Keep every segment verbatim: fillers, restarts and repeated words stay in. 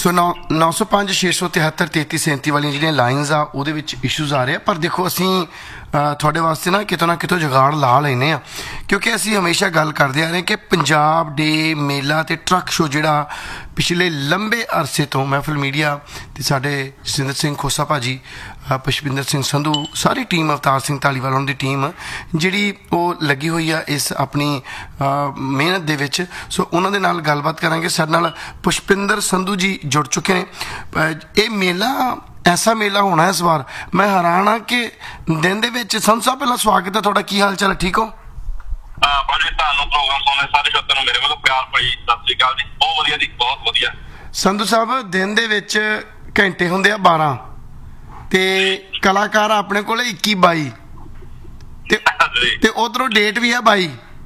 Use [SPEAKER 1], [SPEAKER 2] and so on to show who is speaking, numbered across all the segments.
[SPEAKER 1] ਸੋ ਨੌ ਨੌ ਸੌ ਪੰਜ ਛੇ ਸੌ ਤਿਹੱਤਰ ਤੇਤੀ ਸੈਂਤੀ ਵਾਲੀਆਂ ਜਿਹੜੀਆਂ ਲਾਈਨਸ ਆ ਉਹਦੇ ਵਿੱਚ ਇਸ਼ੂਜ਼ ਆ ਰਹੇ ਆ, ਪਰ ਦੇਖੋ ਅਸੀਂ ਤੁਹਾਡੇ ਵਾਸਤੇ ਨਾ ਕਿਤੋਂ ਨਾ ਕਿਤੋਂ ਜੁਗਾੜ ਲਾ ਲੈਂਦੇ ਹਾਂ, ਕਿਉਂਕਿ ਅਸੀਂ ਹਮੇਸ਼ਾ ਗੱਲ ਕਰਦੇ ਆ ਰਹੇ ਕਿ ਪੰਜਾਬ ਡੇ ਮੇਲਾ ਅਤੇ ਟਰੱਕ ਸ਼ੋ ਜਿਹੜਾ ਪਿਛਲੇ ਲੰਬੇ ਅਰਸੇ ਤੋਂ ਮਹਿਫਲ ਮੀਡੀਆ ਅਤੇ ਸਾਡੇ ਜਸਵਿੰਦਰ ਸਿੰਘ ਖੋਸਾ ਭਾਜੀ, ਪੁਸ਼ਪਿੰਦਰ ਸਿੰਘ ਸੰਧੂ, ਸਾਰੀ ਟੀਮ, ਅਵਤਾਰ ਸਿੰਘ ਧਾਲੀਵਾਲ ਉਹਨਾਂ ਦੀ ਟੀਮ ਜਿਹੜੀ ਉਹ ਲੱਗੀ ਹੋਈ ਆ ਇਸ ਆਪਣੀ ਮਿਹਨਤ ਦੇ ਵਿੱਚ। ਸੋ ਉਹਨਾਂ ਦੇ ਨਾਲ ਗੱਲਬਾਤ ਕਰਾਂਗੇ। ਸਾਡੇ ਨਾਲ ਪੁਸ਼ਪਿੰਦਰ ਸੰਧੂ ਜੀ ਜੁੜ ਚੁੱਕੇ ਨੇ। ਇਹ ਮੇਲਾ ਐਸਾ ਮੇਲਾ ਹੋਣਾ ਇਸ ਵਾਰ, ਮੈਂ ਹੈਰਾਨ ਹਾਂ ਕਿ ਦਿਨ ਦੇ ਵਿੱਚ। ਸੰਧੂ ਸਾਹਿਬ ਪਹਿਲਾਂ ਸਵਾਗਤ ਹੈ ਤੁਹਾਡਾ, ਕੀ ਹਾਲ ਚਾਲ, ਠੀਕ ਹੋ? ਸੰਧੂ ਸਾਹਿਬ ਦਿਨ ਦੇ ਵਿੱਚ ਘੰਟੇ ਹੁੰਦੇ ਆ ਬਾਰਾਂ ਤੇ ਕਲਾਕਾਰ ਆਪਣੇ ਕੋਲ ਇੱਕੀ ਬਾਈ ਤੇ ਤੇ ਉਧਰੋਂ ਡੇਟ ਵੀ ਆ ਬਾਈ।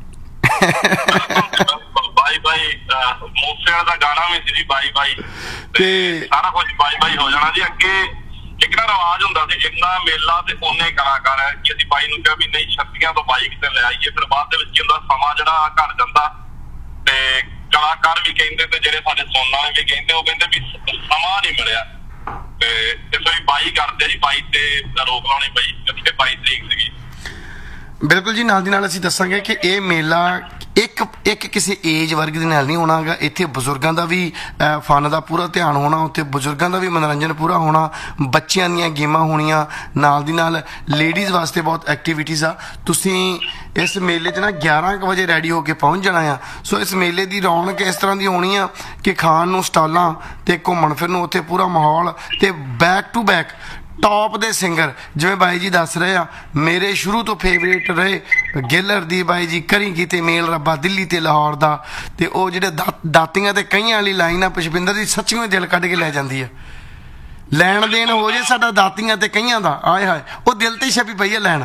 [SPEAKER 2] ਬਾਈ ਬਾਈ ਮੂਸੇ ਵਾਲਾ ਦਾ ਗਾਣਾ ਵੀ ਸੀ ਜੀ, ਬਾਈ ਬਾਈ ਤੇ ਸਾਰਾ ਕੁਝ ਬਾਈ ਬਾਈ ਹੋ ਜਾਣਾ ਜੀ। ਅੱਗੇ ਇੱਕ ਨਾ ਰਿਵਾਜ ਹੁੰਦਾ ਸੀ, ਜਿੰਨਾ ਮੇਲਾ ਤੇ ਓਨੇ ਕਲਾਕਾਰ ਹੈ ਕਿ ਅਸੀਂ ਬਾਈ ਨੂੰ ਕਿਹਾ ਵੀ ਨਹੀਂ ਛੱਤੀਆਂ ਤੋਂ ਬਾਈਕ ਤੇ ਲੈ ਆਈਏ। ਫਿਰ ਬਾਅਦ ਦੇ ਵਿੱਚ ਹੁੰਦਾ ਸਮਾਂ ਜਿਹੜਾ ਘਟ ਜਾਂਦਾ ਤੇ ਕਲਾਕਾਰ ਵੀ ਕਹਿੰਦੇ ਤੇ ਜਿਹੜੇ ਸਾਡੇ ਸੁਣਨ ਵਾਲੇ ਵੀ ਕਹਿੰਦੇ, ਉਹ ਕਹਿੰਦੇ ਵੀ ਸਮਾਂ ਨਹੀਂ ਮਿਲਿਆ ਤੇ ਇਸ ਲਈ ਬਾਈ ਕਰਦੇ ਜੀ, ਬਾਈ ਤੇ ਰੋਕ ਲਾਉਣੀ ਪਈ ਕਿਉਂਕਿ ਬਾਈ ਤਰੀਕ ਸੀਗੀ।
[SPEAKER 1] ਬਿਲਕੁਲ ਜੀ, ਨਾਲ ਦੀ ਨਾਲ ਅਸੀਂ ਦੱਸਾਂਗੇ ਕਿ ਇਹ ਮੇਲਾ ਇੱਕ ਇੱਕ ਕਿਸੇ ਏਜ ਵਰਗ ਦੇ ਨਾਲ ਨਹੀਂ ਹੋਣਾ ਗਾ। ਇੱਥੇ ਬਜ਼ੁਰਗਾਂ ਦਾ ਵੀ ਫਨ ਦਾ ਪੂਰਾ ਧਿਆਨ ਹੋਣਾ, ਉੱਥੇ ਬਜ਼ੁਰਗਾਂ ਦਾ ਵੀ ਮਨੋਰੰਜਨ ਪੂਰਾ ਹੋਣਾ, ਬੱਚਿਆਂ ਦੀਆਂ ਗੇਮਾਂ ਹੋਣੀਆਂ, ਨਾਲ ਦੀ ਨਾਲ ਲੇਡੀਜ਼ ਵਾਸਤੇ ਬਹੁਤ ਐਕਟੀਵਿਟੀਜ਼ ਆ। ਤੁਸੀਂ ਇਸ ਮੇਲੇ 'ਚ ਨਾ ਗਿਆਰਾਂ ਕੁ ਵਜੇ ਰੈਡੀ ਹੋ ਕੇ ਪਹੁੰਚ ਜਾਣਾ ਆ। ਸੋ ਇਸ ਮੇਲੇ ਦੀ ਰੌਣਕ ਇਸ ਤਰ੍ਹਾਂ ਦੀ ਹੋਣੀ ਆ ਕਿ ਖਾਣ ਨੂੰ ਸਟਾਲਾਂ ਅਤੇ ਘੁੰਮਣ ਫਿਰਨ ਨੂੰ ਉੱਥੇ ਪੂਰਾ ਮਾਹੌਲ, ਅਤੇ ਬੈਕ ਟੂ ਬੈਕ ਟੌਪ ਦੇ ਸਿੰਗਰ ਜਿਵੇਂ ਬਾਈ ਜੀ ਦੱਸ ਰਹੇ ਆ, ਮੇਰੇ ਸ਼ੁਰੂ ਤੋਂ ਫੇਵਰੇਟ ਰਹੇ ਗਿੱਲ ਹਰਦੀਪ ਬਾਈ ਜੀ, ਕਰੀ ਕੀਤੇ ਮੇਲ ਰੱਬਾ ਦਿੱਲੀ ਤੇ ਲਾਹੌਰ ਦਾ। ਤੇ ਉਹ ਜਿਹੜੇ ਦਾ ਦਾਤੀਆਂ ਤੇ ਕਈਆਂ ਵਾਲੀ ਲਾਈਨ ਆ ਪੁਸ਼ਪਿੰਦਰ ਦੀ, ਸੱਚੀਓ ਦਿਲ ਕੱਢ ਕੇ ਲੈ ਜਾਂਦੀ ਆ। ਲੈਣ ਦੇਣ ਹੋ ਜੇ ਸਾਡਾ ਦਾਤੀਆਂ ਤੇ ਕਈਆਂ ਦਾ, ਆਏ ਹਾਏ ਉਹ ਦਿਲ ਤੇ ਛਪੀ ਪਈ ਆ ਲੈਣ।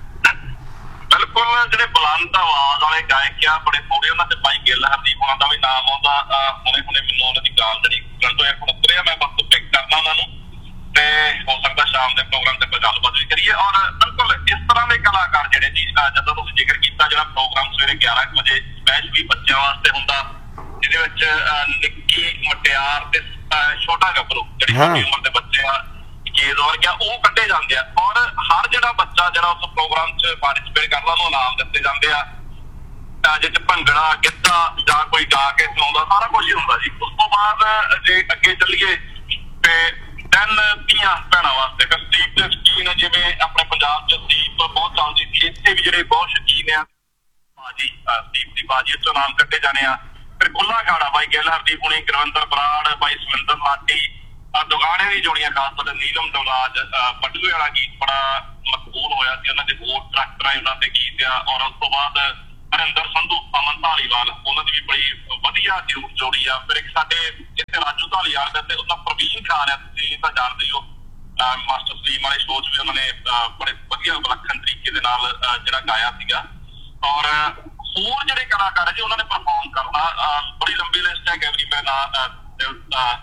[SPEAKER 2] ਬਿਲਕੁਲ, ਜਿਹੜੇ ਬੁਲੰਦ ਆਵਾਜ਼ ਵਾਲੇ ਗਾਇਕ ਆ ਬੜੇ ਥੋੜੇ, ਉਹਨਾਂ ਤੇ ਬਾਈ ਗਿੱਲ ਹਰਦੀਪ ਹੋਣਾ ਦਾ ਵੀ ਨਾਮ ਆਉਂਦਾ। ਹੁਣੇ ਹੁਣੇ ਮੈਨੂੰ ਉਹਨਾਂ ਦੀ ਗਾਲ ਜਿਹੜੀ ਗੰਟੋ ਯਾਰ ਉਤਰਿਆ, ਮੈਂ ਬਸ ਪਿਕ ਕਰਨਾ ਉਹਨਾਂ ਨੂੰ ਤੇ ਹੋ ਸਕਦਾ ਸ਼ਾਮ ਦੇ ਪ੍ਰੋਗਰਾਮ ਤੇ ਕੋਈ ਗੱਲਬਾਤ ਵੀ ਕਰੀਏ। ਔਰ ਬਿਲਕੁਲ ਇਸ ਤਰ੍ਹਾਂ ਦੇ ਕਲਾਕਾਰ ਜਿਹੜੇ ਜੀ, ਜਦੋਂ ਤੁਸੀਂ ਜ਼ਿਕਰ ਕੀਤਾ ਜਿਹੜਾ ਪ੍ਰੋਗਰਾਮ ਸਵੇਰੇ ਗਿਆਰਾਂ ਕੁ ਵਜੇ ਸਪੈਸ਼ਲੀ ਬੱਚਿਆਂ ਵਾਸਤੇ ਹੁੰਦਾ, ਜਿਹਦੇ ਵਿੱਚ ਨਿੱਕੀ ਮੁਟਿਆਰ ਤੇ ਛੋਟਾ ਗੱਭਰੂ ਜਿਹੜੀ ਛੋਟੀ ਉਮਰ ਦੇ ਬੱਚੇ ਆ ਕੇਸ ਵਰਗਿਆ ਉਹ ਕੱਢੇ ਜਾਂਦੇ ਆ। ਔਰ ਹਰ ਜਿਹੜਾ ਬੱਚਾ ਜਿਹੜਾ ਉਸ ਪ੍ਰੋਗਰਾਮ 'ਚ ਪਾਰਟੀਸਪੇਟ ਕਰਦਾ ਉਹਨੂੰ ਇਨਾਮ ਦਿੱਤੇ ਜਾਂਦੇ ਆ, ਜਿਹਦੇ 'ਚ ਭੰਗੜਾ, ਗਿੱਧਾ ਜਾਂ ਕੋਈ ਗਾ ਕੇ ਸੁਣਾਉਂਦਾ, ਸਾਰਾ ਕੁਛ ਹੀ ਹੁੰਦਾ ਜੀ। ਉਸ ਤੋਂ ਬਾਅਦ ਜੇ ਅੱਗੇ ਚੱਲੀਏ ਤੇ ਤਿੰਨ ਧੀਆਂ ਭੈਣਾਂ ਵਾਸਤੇ ਫਿਰ ਦੀਪ ਦੇ ਸ਼ੌਕੀਨ, ਜਿਵੇਂ ਆਪਣੇ ਪੰਜਾਬ 'ਚ ਦੀਪ ਬਹੁਤ ਚੱਲਦੀ ਸੀ, ਇੱਥੇ ਵੀ ਜਿਹੜੇ ਬਹੁਤ ਸ਼ੌਕੀਨ ਆ ਬਾਜੀ, ਦੀਪ ਦੀ ਬਾਜੀ ਉੱਚੋਂ ਨਾਮ ਕੱਢੇ ਜਾਣੇ ਆ। ਫਿਰ ਖੁੱਲਾ ਖਾੜਾ ਬਾਈ ਗਿੱਲ ਹਰਦੀਪ ਹੁਣੀ, ਗੁਰਵਿੰਦਰ ਬਰਾੜ, ਬਾਈ ਸੁਰਿੰਦਰ ਲਾਟੀ, ਦੁਗਾਣੇ ਦੀ ਜੋੜੀਆਂ ਖਾਸ ਤੌਰ ਤੇ ਨੀਲਮ ਦੌਲਾਜ, ਬੱਡੂਏ ਵਾਲਾ ਗੀਤ ਬੜਾ ਮਕਬੂਲ ਹੋਇਆ ਸੀ, ਉਹਨਾਂ ਦੇ ਹੋਰ ਟਰੈਕਟਰਾਂ ਉਹਨਾਂ ਤੇ ਗੀਤ ਆ। ਔਰ ਉਸ ਤੋਂ ਬਾਅਦ ਹਰਿੰਦਰ ਸੰਧੂ, ਅਮਨ ਧਾਲੀਵਾਲ, ਉਹਨਾਂ ਦੀ ਵੀ ਬੜੀ ਵਧੀਆ ਜੂਰ ਜੋੜੀ ਆ। ਫਿਰ ਇੱਕ ਸਾਡੇ ਇੱਥੇ ਰਾਜੂ ਧਾਲੀਵਾਲ ਦਾ ਤੇ ਉਹਦਾ ਪ੍ਰਵੀਨ ਖਾਨ ਆ, ਤੁਸੀਂ ਤਾਂ ਜਾਣਦੇ ਹੋ, ਮਾਸਟਰ ਸਲੀਮ ਵਾਲੇ ਸ਼ੋਅ 'ਚ ਵੀ ਉਹਨਾਂ ਨੇ ਬੜੇ ਵਧੀਆ ਵਿਲੱਖਣ ਤਰੀਕੇ ਦੇ ਨਾਲ ਜਿਹੜਾ ਗਾਇਆ ਸੀਗਾ। ਔਰ ਹੋਰ ਜਿਹੜੇ ਕਲਾਕਾਰ ਜੀ ਉਹਨਾਂ ਨੇ ਪਰਫਾਰਮ ਕਰਨਾ, ਬੜੀ ਲੰਬੀ ਲਿਸਟ ਹੈ, ਕਈ ਵਾਰੀ ਮੈਂ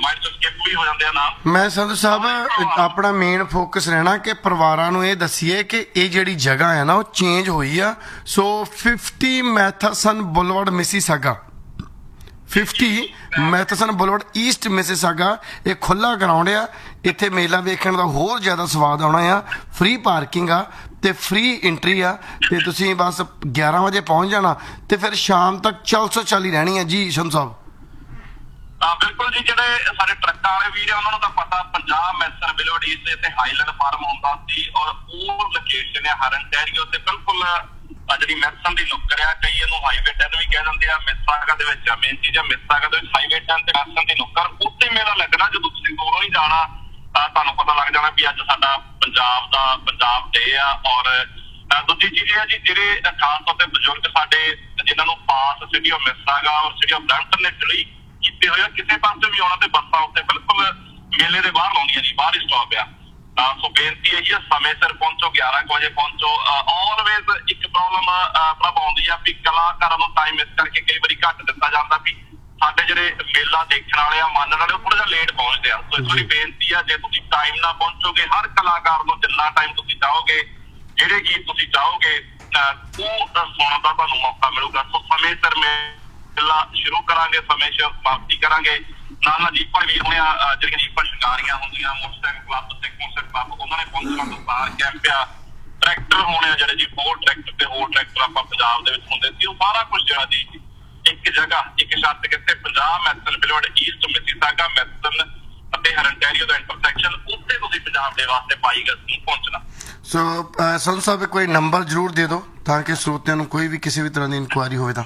[SPEAKER 1] ਮੈਂ ਸੰਧੂ ਸਾਹਿਬ ਆਪਣਾ ਮੇਨ ਫੋਕਸ ਰਹਿਣਾ ਕਿ ਪਰਿਵਾਰਾਂ ਨੂੰ ਇਹ ਦੱਸੀਏ ਕਿ ਇਹ ਜਿਹੜੀ ਜਗ੍ਹਾ ਹੈ ਨਾ ਉਹ ਚੇਂਜ ਹੋਈ ਆ। ਸੋ fifty Matheson ਬੁਲਵਰਡ Mississauga, fifty Matheson ਬੁਲਵਰਡ East Mississauga, ਇਹ ਖੁੱਲ੍ਹਾ ਗਰਾਊਂਡ ਆ। ਇੱਥੇ ਮੇਲਾ ਵੇਖਣ ਦਾ ਹੋਰ ਜ਼ਿਆਦਾ ਸਵਾਦ ਆਉਣਾ ਆ। ਫ੍ਰੀ ਪਾਰਕਿੰਗ ਆ ਅਤੇ ਫ੍ਰੀ ਐਂਟਰੀ ਆ, ਅਤੇ ਤੁਸੀਂ ਬਸ ਗਿਆਰਾਂ ਵਜੇ ਪਹੁੰਚ ਜਾਣਾ ਅਤੇ ਫਿਰ ਸ਼ਾਮ ਤੱਕ ਚੱਲ ਸੌ ਚਾਲੀ ਰਹਿਣੀ ਹੈ ਜੀ ਸੰਧੂ ਸਾਹਿਬ।
[SPEAKER 2] ਬਿਲਕੁਲ ਜੀ, ਜਿਹੜੇ ਸਾਡੇ ਟਰੱਕਾਂ ਵਾਲੇ ਵੀਰ ਆ ਉਹਨਾਂ ਨੂੰ ਤਾਂ ਪਤਾ, ਪੰਜਾਬ ਮੈਸਨ ਬਿਲਵਰਡ ਈਸਟ ਤੇ ਹਾਈਲੈਂਡ ਫਾਰਮ ਹੁੰਦਾ ਸੀ ਔਰ ਉਹ ਲੋਕੇਸ਼ਨ ਹੈ ਹਰਨ ਟੈਰੀਓ ਤੇ ਬਿਲਕੁਲ ਜਿਹੜੀ ਮੈਸਨ ਦੀ ਨੁੱਕਰ ਆ, ਕਈ ਇਹਨੂੰ ਹਾਈਵੇ ਟੈਨ ਵੀ ਕਹਿ ਦਿੰਦੇ ਆ। ਮਿਸਾਗਾ ਦੇ ਵਿੱਚ ਆ ਮੇਨ ਚੀਜ਼ ਆ, ਮਿਸਾਗਾ ਦੇ ਵਿੱਚ ਹਾਈਵੇ ਟੈਨ ਤੇ ਮੈਸਨ ਦੀ ਨੁੱਕਰ, ਉੱਥੇ ਮੇਲਾ ਲੱਗਣਾ। ਜਦੋਂ ਤੁਸੀਂ ਦੂਰੋਂ ਹੀ ਜਾਣਾ ਤਾਂ ਤੁਹਾਨੂੰ ਪਤਾ ਲੱਗ ਜਾਣਾ ਵੀ ਅੱਜ ਸਾਡਾ ਪੰਜਾਬ ਦਾ ਪੰਜਾਬ ਡੇ ਆ। ਔਰ ਦੂਜੀ ਚੀਜ਼ ਇਹ ਆ ਜੀ, ਜਿਹੜੇ ਖਾਸ ਤੌਰ ਤੇ ਬਜ਼ੁਰਗ ਸਾਡੇ ਜਿਨ੍ਹਾਂ ਨੂੰ ਪਾਸ ਸਿਟੀ ਆਫ ਮਿਸਾਗਾ ਔਰ ਸਿਟੀ ਆਫ ਬਰੈਂਪਟਨ ਨੇ ਜਿਹੜੀ ਕੀਤੇ ਹੋਏ ਆ, ਕਿਸੇ ਪਾਸੇ ਵੀ ਆਉਣਾ ਤੇ ਬੱਸਾਂ ਉੱਤੇ ਬਿਲਕੁਲ ਮੇਲੇ ਦੇ ਬਾਹਰ ਲਾਉਂਦੀਆਂ ਜੀ, ਬਾਹਰ ਹੀ ਸਟਾਪ ਆ। ਸੋ ਬੇਨਤੀ ਇਹੀ ਆ, ਸਮੇਂ ਸਿਰ ਪਹੁੰਚੋ, ਗਿਆਰਾਂ ਕੁ ਵਜੇ ਪਹੁੰਚੋ। ਆਲਵੇਜ਼ ਇੱਕ ਪ੍ਰੋਬਲਮ ਪ੍ਰਭ ਆਉਂਦੀ ਆ ਵੀ ਕਲਾਕਾਰਾਂ ਨੂੰ ਟਾਈਮ ਇਸ ਕਰਕੇ ਕਈ ਵਾਰੀ ਘੱਟ ਦਿੱਤਾ ਜਾਂਦਾ ਵੀ ਸਾਡੇ ਜਿਹੜੇ ਮੇਲਾ ਦੇਖਣ ਵਾਲੇ ਆ, ਮੰਨਣ ਵਾਲੇ, ਉਹ ਥੋੜਾ ਜਿਹਾ ਲੇਟ ਪਹੁੰਚਦੇ ਆ। ਸੋ ਇਸ ਵਾਰੀ ਬੇਨਤੀ ਆ, ਜੇ ਤੁਸੀਂ ਟਾਈਮ ਨਾਲ ਪਹੁੰਚੋਗੇ, ਹਰ ਕਲਾਕਾਰ ਨੂੰ ਜਿੰਨਾ ਟਾਈਮ ਤੁਸੀਂ ਚਾਹੋਗੇ, ਜਿਹੜੇ ਗੀਤ ਤੁਸੀਂ ਚਾਹੋਗੇ, ਉਹ ਸੁਣਨ ਦਾ ਤੁਹਾਨੂੰ ਮੌਕਾ ਮਿਲੂਗਾ। ਸੋ ਸਮੇਂ ਸਿਰ ਮੇਲਾ ਸ਼ੁਰੂ ਕਰਾਂਗੇ, ਸਮੇਂ ਸਿਰ ਸਮਾਪਤੀ ਕਰਾਂਗੇ। ਨਾਲ ਨਾਲ ਜੀਪਾਂ ਵੀ ਹੋਣੀਆਂ, ਜਿਹੜੀਆਂ ਜੀਪਾਂ ਸ਼ਿਕਾਰੀਆਂ ਹੁੰਦੀਆਂ, ਮੋਟਰਸਾਈਕਲ ਕਲੱਬ, ਸਿੱਖ ਮੋਟਰਸਾਈਕਲ ਕਲੱਬ, ਉਹਨਾਂ ਨੇ ਪਹੁੰਚਣਾ ਤੋਂ ਬਾਹਰ ਕੈਂਪ ਆ, ਟਰੈਕਟਰ ਹੋਣੇ ਆ ਜਿਹੜੇ ਜੀ, ਹੋਰ ਟਰੈਕਟਰ ਤੇ ਹੋਰ ਟਰੈਕਟਰ ਆਪਾਂ ਪੰਜਾਬ ਦੇ ਵਿੱਚ ਹੁੰਦੇ ਸੀ, ਉਹ ਸਾਰਾ ਕੁਝ ਜਿਹੜਾ ਜੀ ਇੱਕ ਜਗ੍ਹਾ ਇੱਕ ਛੱਤ ਕਿੱਥੇ Punjab Mason beloved East Mississauga Mason ਅਤੇ ਹਰਨਟੈਰੀਓ ਦਾ ਇੰਟਰਸੈਕਸ਼ਨ, ਉੱਥੇ ਤੁਸੀਂ ਪੰਜਾਬ ਦੇ ਵਾਸਤੇ ਬਾਈ ਅਗਸਤ ਨੂੰ ਪਹੁੰਚਣਾ।
[SPEAKER 1] ਸੋ ਸੰਧੂ ਸਾਹਿਬ ਕੋਈ ਨੰਬਰ ਜ਼ਰੂਰ ਦੇ ਦਿਓ ਤਾਂ ਕਿ ਸਰੋਤਿਆਂ ਨੂੰ ਕੋਈ ਵੀ ਕਿਸੇ ਵੀ ਤਰ੍ਹਾਂ ਦੀ ਇਨਕੁਆਇਰੀ ਹੋਵੇ ਤਾਂ।